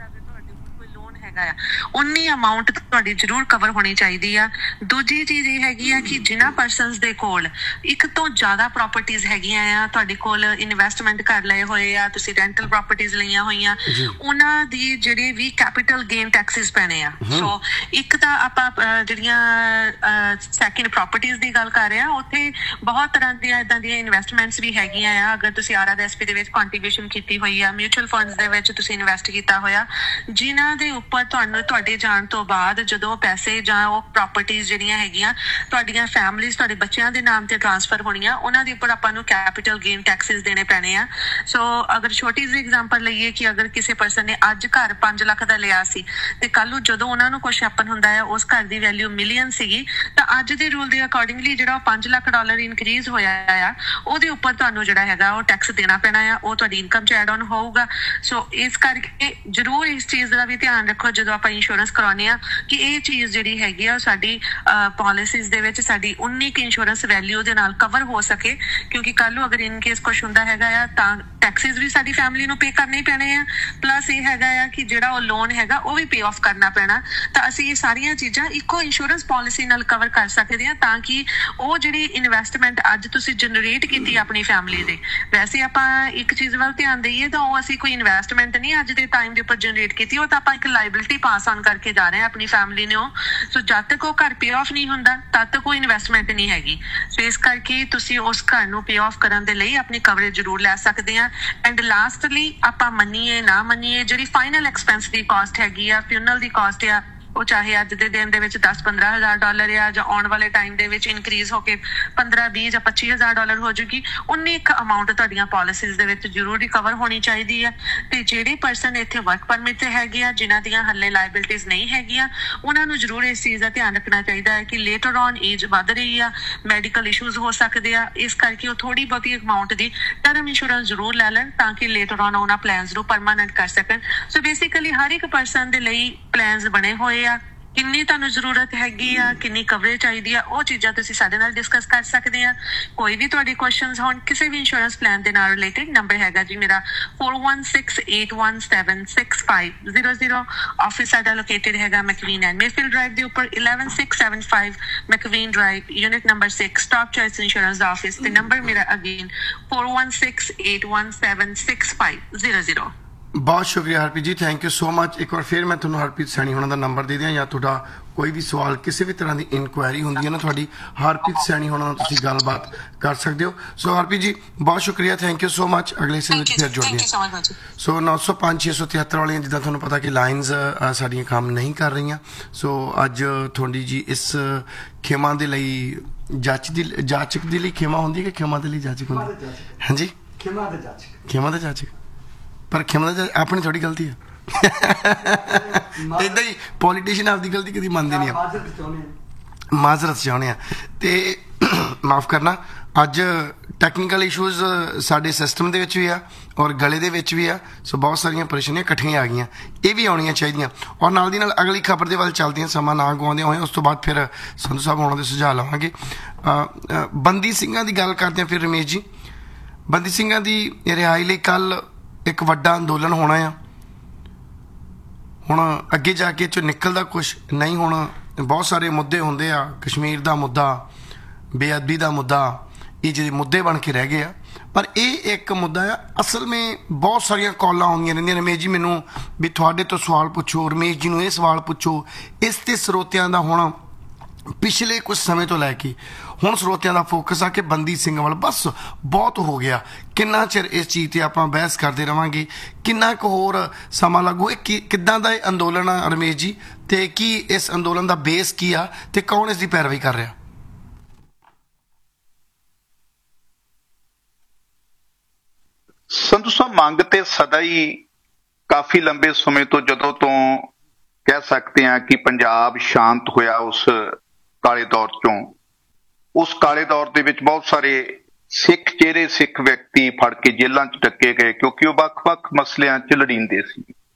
[SPEAKER 8] ਉਨੀ ਅਮਾਊਂਟ ਤੁਹਾਡੀ ਜ਼ਰੂਰ ਕਵਰ ਹੋਣੀ ਚਾਹੀਦੀ ਆ। ਦੂਜੀ ਚੀਜ਼ ਇਹ ਹੈਗੀ ਆ ਕਿ ਜਿਨ੍ਹਾਂ ਪਰਸਨਸ ਦੇ ਕੋਲ ਇੱਕ ਤੋਂ ਜ਼ਿਆਦਾ ਪ੍ਰੋਪਰਟੀਜ਼ ਹੈਗੀਆਂ ਆ, ਤੁਹਾਡੇ ਕੋਲ ਇਨਵੈਸਟਮੈਂਟ ਕਰ ਲਏ ਹੋਏ ਆ, ਤੁਸੀਂ ਰੈਂਟਲ ਪ੍ਰੋਪਰਟੀਜ਼ ਲਈਆਂ ਹੋਈਆਂ, ਉਹਨਾਂ ਦੀ ਜਿਹੜੇ ਵੀ ਕੈਪੀਟਲ ਗੇਨ ਟੈਕਸਿਸ ਪੈਣੇ ਆ। ਸੋ ਇੱਕ ਤਾਂ ਆਪਾਂ ਜਿਹੜੀਆਂ ਸੈਕਿੰਡ ਪ੍ਰੋਪਰਟੀਜ਼ ਦੀ ਗੱਲ ਕਰ ਰਹੇ ਆ, ਉੱਥੇ ਬਹੁਤ ਤਰ੍ਹਾਂ ਦੀਆਂ ਇੱਦਾਂ ਦੀਆਂ ਇਨਵੈਸਟਮੈਂਟਸ ਵੀ ਹੈਗੀਆਂ ਆ। ਅਗਰ ਤੁਸੀਂ ਆਰ ਆਰ ਐਸ ਪੀ ਦੇ ਵਿੱਚ ਕੰਟਰੀਬਿਊਸ਼ਨ ਕੀਤੀ ਹੋਈ ਆ, ਮਿਊਚੁਅਲ ਫੰਡਸ ਦੇ ਵਿੱਚ ਤੁਸੀਂ ਇਨਵੈਸਟ ਕੀਤਾ ਹੋਇਆ, ਜਿਨ੍ਹਾਂ ਦੇ ਉੱਪਰ ਤੁਹਾਨੂੰ ਤੁਹਾਡੇ ਜਾਣ ਤੋਂ ਬਾਅਦ ਜਦੋਂ ਪੈਸੇ ਜਾਂ ਉਹ ਪ੍ਰਾਪਰਟੀਜ਼ ਜਿਹੜੀਆਂ ਹੈਗੀਆਂ ਤੁਹਾਡੀਆਂ ਫੈਮਲੀਜ਼, ਤੁਹਾਡੇ ਬੱਚਿਆਂ ਦੇ ਨਾਮ ਤੇ ਟ੍ਰਾਂਸਫਰ ਹੋਣੀਆਂ, ਉਹਨਾਂ ਦੇ ਉੱਪਰ ਆਪਾਂ ਨੂੰ ਕੈਪੀਟਲ ਗੇਨ ਟੈਕਸਿਸ ਦੇਣੇ ਪੈਣੇ ਆ। ਸੋ ਅਗਰ ਛੋਟੀ ਜਿਹੀ ਐਗਜ਼ਾਮਪਲ ਲਈਏ ਕਿ ਅਗਰ ਕਿਸੇ ਪਰਸਨ ਨੇ ਅੱਜ ਘਰ ਪੰਜ ਲੱਖ ਦਾ ਲਿਆ ਸੀ ਤੇ ਕੱਲ ਨੂੰ ਜਦੋਂ ਉਹਨਾਂ ਨੂੰ ਕੁਛ ਹੈਪਨ ਹੁੰਦਾ ਹੈ, ਉਸ ਘਰ ਦੀ ਵੈਲਿਊ ਮਿਲੀਅਨ ਸੀਗੀ, ਤਾਂ ਅੱਜ ਦੇ ਰੂਲ ਦੇ ਅਕੋਰਡਿੰਗਲੀ ਜਿਹੜਾ ਉਹ ਪੰਜ ਲੱਖ ਡਾਲਰ ਇਨਕਰੀਜ਼ ਹੋਇਆ ਆ, ਉਹਦੇ ਉੱਪਰ ਤੁਹਾਨੂੰ ਜਿਹੜਾ ਹੈਗਾ ਉਹ ਟੈਕਸ ਦੇਣਾ ਪੈਣਾ ਆ, ਉਹ ਤੁਹਾਡੀ ਇਨਕਮ ਚ ਐਡ ਆਨ ਹੋਊਗਾ। ਸੋ ਇਸ ਕਰਕੇ ਜ਼ਰੂਰ ਇਸ ਚੀਜ਼ ਦਾ ਵੀ ਧਿਆਨ ਰੱਖੋ ਜਦੋਂ ਆਪਾਂ ਇੰਸ਼ੋਰੈਂਸ ਕਰਾਉਂਦੇ ਆ ਕਿ ਇਹ ਚੀਜ਼ ਜਿਹੜੀ ਹੈਗੀ ਆ ਸਾਡੀ ਪਾਲਿਸੀਜ਼ ਦੇ ਵਿੱਚ ਸਾਡੀ ਉਨੀ ਕੁ ਇੰਸ਼ੋਰੈਂਸ ਵੈਲਿਊ ਦੇ ਨਾਲ ਕਵਰ ਹੋ ਸਕੇ, ਕਿਉਂਕਿ ਕੱਲ ਨੂੰ ਅਗਰ ਇਨ ਕੇਸ ਕੁਛ ਹੁੰਦਾ ਹੈਗਾ ਆ ਤਾਂ ਟੈਕਸਿਸ ਵੀ ਸਾਡੀ ਫੈਮਿਲੀ ਨੂੰ ਪੇ ਕਰਨੇ ਹੀ ਪੈਣੇ ਆ, ਪਲੱਸ ਇਹ ਹੈਗਾ ਆ ਕਿ ਜਿਹੜਾ ਉਹ ਲੋਨ ਹੈਗਾ ਉਹ ਵੀ ਪੇ ਆਫ ਕਰਨਾ ਪੈਣਾ। ਤਾਂ ਅਸੀਂ ਇਹ ਸਾਰੀਆਂ ਚੀਜ਼ਾਂ ਇੱਕੋ ਇੰਸ਼ੋਰੈਂਸ ਪਾਲਿਸੀ ਨਾਲ ਕਵਰ ਕਰ ਸਕਦੇ ਹਾਂ, ਤਾਂ ਕਿ ਉਹ ਜਿਹੜੀ ਇਨਵੈਸਟਮੈਂਟ ਅੱਜ ਤੁਸੀਂ ਜਨਰੇਟ ਕੀਤੀ ਆਪਣੀ ਫੈਮਿਲੀ ਦੇ, ਵੈਸੇ ਆਪਾਂ ਇੱਕ ਚੀਜ਼ ਵੱਲ ਧਿਆਨ ਦੇਈਏ ਤਾਂ ਉਹ ਅਸੀਂ ਕੋਈ ਇਨਵੈਸਟਮੈਂਟ ਨਹੀਂ ਅੱਜ ਦੇ ਟਾਈਮ ਦੇ ਉੱਪਰ ਜਨਰੇਟ ਕੀਤੀ, ਉਹ ਤਾਂ ਆਪਾਂ ਇੱਕ ਲਾਇਬਿਲਿਟੀ ਪਾਸ ਆਨ ਕਰਕੇ ਜਾ ਰਹੇ ਹਾਂ ਆਪਣੀ ਫੈਮਿਲੀ ਨੂੰ। ਸੋ ਜਦ ਤੱਕ ਉਹ ਘਰ ਪੇ ਆਫ ਨਹੀਂ ਹੁੰਦਾ ਤਦ ਤੱਕ ਕੋਈ ਇਨਵੈਸਟਮੈਂਟ ਨਹੀਂ ਹੈਗੀ। ਸੋ ਇਸ ਕਰਕੇ ਤੁਸੀਂ ਉਸ ਘਰ ਨੂੰ ਪੇ ਆਫ ਕਰਨ ਦੇ ਲਈ ਆਪਣੀ ਕਵਰੇਜ ਜ਼ਰੂਰ ਲੈ ਸਕਦੇ ਆ। ਐਂਡ ਲਾਸਟਲੀ ਆਪਾਂ ਮੰਨੀਏ ਨਾ ਮੰਨੀਏ, ਜਿਹੜੀ ਫਾਈਨਲ ਐਕਸਪੈਂਸ ਦੀ ਕਾਸਟ ਹੈਗੀ ਆ, ਫਿਊਨਰਲ ਦੀ ਕਾਸਟ ਆ, ਉਹ ਚਾਹੇ ਅੱਜ ਦੇ ਦਿਨ ਦੇ ਵਿੱਚ ਦਸ ਪੰਦਰਾਂ ਹਜ਼ਾਰ ਡਾਲਰ ਆ ਜਾਂ ਆਉਣ ਵਾਲੇ ਟਾਈਮ ਦੇ ਵਿੱਚ ਇਨਕਰੀਜ਼ ਹੋ ਕੇ ਪੰਦਰਾਂ ਵੀਹ ਜਾਂ ਪੱਚੀ ਹਜ਼ਾਰ ਡਾਲਰ ਹੋ ਜੂਗੀ, ਉਨੀ ਇੱਕ ਅਮਾਊਂਟ ਤੁਹਾਡੀਆਂ ਪਾਲਿਸੀਜ਼ ਦੇ ਵਿੱਚ ਜ਼ਰੂਰ ਰਿਕਵਰ ਹੋਣੀ ਚਾਹੀਦੀ ਆ। ਤੇ ਜਿਹੜੇ ਪਰਸਨ ਇੱਥੇ ਵਰਕ ਪਰਮਿਟ ਤੇ ਹੈਗੇ ਆ, ਜਿਨ੍ਹਾਂ ਦੀਆਂ ਹੱਲੇ ਲਾਇਬਿਲਿਟੀਜ਼ ਨਹੀਂ ਹੈਗੀਆਂ, ਉਹਨਾਂ ਨੂੰ ਜ਼ਰੂਰ ਇਸ ਚੀਜ਼ ਦਾ ਧਿਆਨ ਰੱਖਣਾ ਚਾਹੀਦਾ ਹੈ ਕਿ ਲੇਟਰ ਔਨ ਏਜ ਵੱਧ ਰਹੀ ਆ, ਮੈਡੀਕਲ ਇਸ਼ੂਜ਼ ਹੋ ਸਕਦੇ ਆ, ਇਸ ਕਰਕੇ ਉਹ ਥੋੜੀ ਬਹੁਤੀ ਅਮਾਊਂਟ ਦੀ ਟਰਮ ਇੰਸ਼ੋਰੈਂਸ ਜ਼ਰੂਰ ਲੈ ਲੈਣ ਤਾਂ ਕਿ ਲੇਟਰ ਔਨ ਉਹਨਾਂ ਪਲਾਨਸ ਨੂੰ ਪਰਮਾਨੈਂਟ ਕਰ ਸਕਣ। ਸੋ ਬੇਸਿਕਲੀ ਹਰ ਇੱਕ ਪਰਸਨ ਦੇ ਲਈ ਪਲਾਨਸ ਬਣੇ ਹੋਏ ਆ, ਕਿੰਨੀ ਤੁਹਾਨੂੰ ਜ਼ਰੂਰਤ ਹੈਗੀ ਆ, ਕਿੰਨੀ ਕਵਰੇਜ ਚਾਹੀਦੀ ਆ, ਉਹ ਚੀਜ਼ਾਂ ਤੁਸੀਂ ਸਾਡੇ ਨਾਲ ਡਿਸਕਸ ਕਰ ਸਕਦੇ ਆ। ਕੋਈ ਵੀ ਤੁਹਾਡੇ ਕੁਐਸਚਨਸ ਹੋਣ ਕਿਸੇ ਵੀ ਇੰਸ਼ੋਰੈਂਸ ਪਲਾਨ ਦੇ ਨਾਲ ਰਿਲੇਟਡ, ਨੰਬਰ ਹੈਗਾ ਜੀ ਮੇਰਾ four one six eight one seven six five zero zero। Office ਸਾਡਾ ਲੋਕੇਟਡ ਹੈਗਾ ਮੈਕਵੀਨ ਐਂਡ ਮੇਫੀਲਡ ਡਰਾਈਵ ਦੇ ਉੱਪਰ eleven six seven five ਮੈਕਵੀਨ drive, unit number six, top choice insurance ਦਾ ਆਫਿਸ। ਤੇ ਨੰਬਰ ਮੇਰਾ again four one six eight one seven six five zero zero।
[SPEAKER 1] ਬਹੁਤ ਸ਼ੁਕਰੀਆ Harpreet ji, thank you so much. ਇੱਕ ਵਾਰ ਫਿਰ ਮੈਂ ਤੁਹਾਨੂੰ ਹਰਪ੍ਰੀਤ ਸੈਣੀ ਹੋਣਾ ਦਾ ਨੰਬਰ ਦੇ ਦਿਆਂ, ਜਾਂ ਤੁਹਾਡਾ ਕੋਈ ਵੀ ਸਵਾਲ ਕਿਸੇ ਵੀ ਤਰ੍ਹਾਂ ਦੀ ਇਨਕੁਆਇਰੀ ਹੁੰਦੀ ਹੈ ਨਾ, ਤੁਹਾਡੀ ਹਰਪ੍ਰੀਤ ਸੈਣੀ ਹੋਣਾ ਨਾਲ ਤੁਸੀਂ ਗੱਲਬਾਤ ਕਰ ਸਕਦੇ ਹੋ। ਸੋ ਹਰਪ੍ਰੀਤ ਜੀ ਬਹੁਤ ਸ਼ੁਕਰੀਆ, ਥੈਂਕ ਯੂ ਸੋ ਮਚ। ਅਗਲੇ ਸੇ ਵਿੱਚ ਫਿਰ ਜੁੜਦੇ ਹਾਂ। ਸੋ ਨੌ ਸੌ ਪੰਜ ਛੇ ਸੌ ਤਿਹੱਤਰ ਵਾਲੀਆਂ ਜਿੱਦਾਂ ਤੁਹਾਨੂੰ ਪਤਾ ਕਿ ਲਾਈਨਸ ਸਾਡੀਆਂ ਕੰਮ ਨਹੀਂ ਕਰ ਰਹੀਆਂ, ਸੋ ਅੱਜ ਤੁਹਾਡੀ ਜੀ ਇਸ ਖੇਮਾ ਦੇ ਲਈ ਜਾਂਚ ਦੀ ਜਾਂਚਕ ਦੇ ਲਈ ਖੇਮਾ ਹੁੰਦੀ ਹੈ ਕਿ ਖੇਮਾ ਦੇ ਲਈ ਜਾਂਚਕ ਹੁੰਦੀ? ਹਾਂਜੀ, ਖੇਮਾ ਦੇ ਜਾਂਚਕ, ਖੇਮਾ ਦੇ ਜਾਂਚਕ, ਪਰ ਖੇਮਾ ਦਾ ਆਪਣੀ ਥੋੜੀ ਗਲਤੀ ਹੈ। ਏਦਾਂ ਹੀ ਪੋਲੀਟੀਸ਼ੀਅਨ ਆਪਦੀ ਗਲਤੀ ਕਦੀ ਮੰਨਦੇ ਨਹੀਂ ਆ, ਮਾਜ਼ਰਤ ਚਾਹੁੰਦੇ ਆ। ਤੇ ਮਾਫ ਕਰਨਾ, ਅੱਜ ਟੈਕਨੀਕਲ ਇਸ਼ੂਜ਼ ਸਾਡੇ ਸਿਸਟਮ ਦੇ ਵਿੱਚ ਵੀ ਆ ਔਰ ਗਲੇ ਦੇ ਵਿੱਚ ਵੀ ਆ, ਸੋ ਬਹੁਤ ਸਾਰੀਆਂ ਪਰੇਸ਼ਾਨੀਆਂ ਇਕੱਠੀਆਂ ਆ ਗਈਆਂ, ਇਹ ਵੀ ਆਉਣੀਆਂ ਚਾਹੀਦੀਆਂ। ਔਰ ਨਾਲ ਦੀ ਨਾਲ ਅਗਲੀ ਖਬਰ ਦੇ ਵੱਲ ਚੱਲਦੇ ਹਾਂ, ਸਮਾਂ ਨਾ ਗਵਾਉਂਦੇ ਹੋਏ। ਉਸ ਤੋਂ ਬਾਅਦ ਫਿਰ ਸੰਧੂ ਸਾਹਿਬ ਹੋਣਾ ਦੇ ਸੁਝਾਅ ਲਵਾਂਗੇ। ਬੰਦੀ ਸਿੰਘਾਂ ਦੀ ਗੱਲ ਕਰਦੇ ਹਾਂ ਫਿਰ ਰਮੇਸ਼ ਜੀ। ਬੰਦੀ ਸਿੰਘਾਂ ਦੀ ਰਿਹਾਈ ਲਈ ਕੱਲ ਇੱਕ ਵੱਡਾ ਅੰਦੋਲਨ ਹੋਣਾ ਆ। ਹੁਣ ਅੱਗੇ ਜਾ ਕੇ ਚੋਂ ਨਿਕਲਦਾ ਕੁਛ ਨਹੀਂ। ਹੁਣ ਬਹੁਤ ਸਾਰੇ ਮੁੱਦੇ ਹੁੰਦੇ ਆ, ਕਸ਼ਮੀਰ ਦਾ ਮੁੱਦਾ, ਬੇਅਦਬੀ ਦਾ ਮੁੱਦਾ, ਇਹ ਜਿਹੜੇ ਮੁੱਦੇ ਬਣ ਕੇ ਰਹਿ ਗਏ ਆ, ਪਰ ਇਹ ਇੱਕ ਮੁੱਦਾ ਆ। ਅਸਲ ਵਿੱਚ ਬਹੁਤ ਸਾਰੀਆਂ ਕਾਲਾਂ ਆਉਂਦੀਆਂ ਰਹਿੰਦੀਆਂ। ਰਮੇਸ਼ ਜੀ ਮੈਨੂੰ ਵੀ ਤੁਹਾਡੇ ਤੋਂ ਸਵਾਲ ਪੁੱਛੋ, ਰਮੇਸ਼ ਜੀ ਨੂੰ ਇਹ ਸਵਾਲ ਪੁੱਛੋ। ਇਸ ਤੇ ਸਰੋਤਿਆਂ ਦਾ ਹੁਣ ਪਿਛਲੇ ਕੁਝ ਸਮੇਂ ਤੋਂ ਲੈ ਕੇ ਹੁਣ ਸਰੋਤਿਆਂ ਦਾ ਫੋਕਸ ਆ ਕਿ ਬੰਦੀ ਸਿੰਘ ਵੱਲ ਬਸ ਬਹੁਤ ਹੋ ਗਿਆ। ਕਿੰਨਾ ਚਿਰ ਇਸ ਚੀਜ਼ ਤੇ ਆਪਾਂ ਬਹਿਸ ਕਰਦੇ ਰਵਾਂਗੇ, ਕਿੰਨਾ ਕੁ ਹੋਰ ਸਮਾਂ ਲੱਗੂ? ਇਹ ਕੀ ਕਿੱਦਾਂ ਦਾ ਇਹ ਅੰਦੋਲਨ ਆ ਰਮੇਸ਼ ਜੀ, ਤੇ ਕੀ ਇਸ ਅੰਦੋਲਨ ਦਾ ਬੇਸ ਕੀ ਆ ਤੇ ਕੌਣ ਇਸ ਦੀ ਪੈਰਵੀ ਕਰ ਰਿਹਾ?
[SPEAKER 3] ਸੰਧੂ ਸਾਹਿਬ, ਮੰਗ ਤੇ ਸਦਾ ਹੀ ਕਾਫੀ ਲੰਬੇ ਸਮੇਂ ਤੋਂ, ਜਦੋਂ ਤੋਂ ਕਹਿ ਸਕਦੇ ਹਾਂ ਕਿ ਪੰਜਾਬ ਸ਼ਾਂਤ ਹੋਇਆ ਉਸ ਕਾਲੇ ਦੌਰ ਚੋਂ, ਉਸ ਕਾਲੇ ਦੌਰ ਦੇ ਵਿੱਚ ਬਹੁਤ ਸਾਰੇ ਸਿੱਖ ਚਿਹਰੇ, ਸਿੱਖ ਵਿਅਕਤੀ ਫੜ ਕੇ ਜੇਲ੍ਹਾਂ 'ਚ ਡੱਕੇ ਗਏ, ਕਿਉਂਕਿ ਉਹ ਵੱਖ-ਵੱਖ ਮਸਲਿਆਂ 'ਚ ਲੜੀਂਦੇ ਸੀ।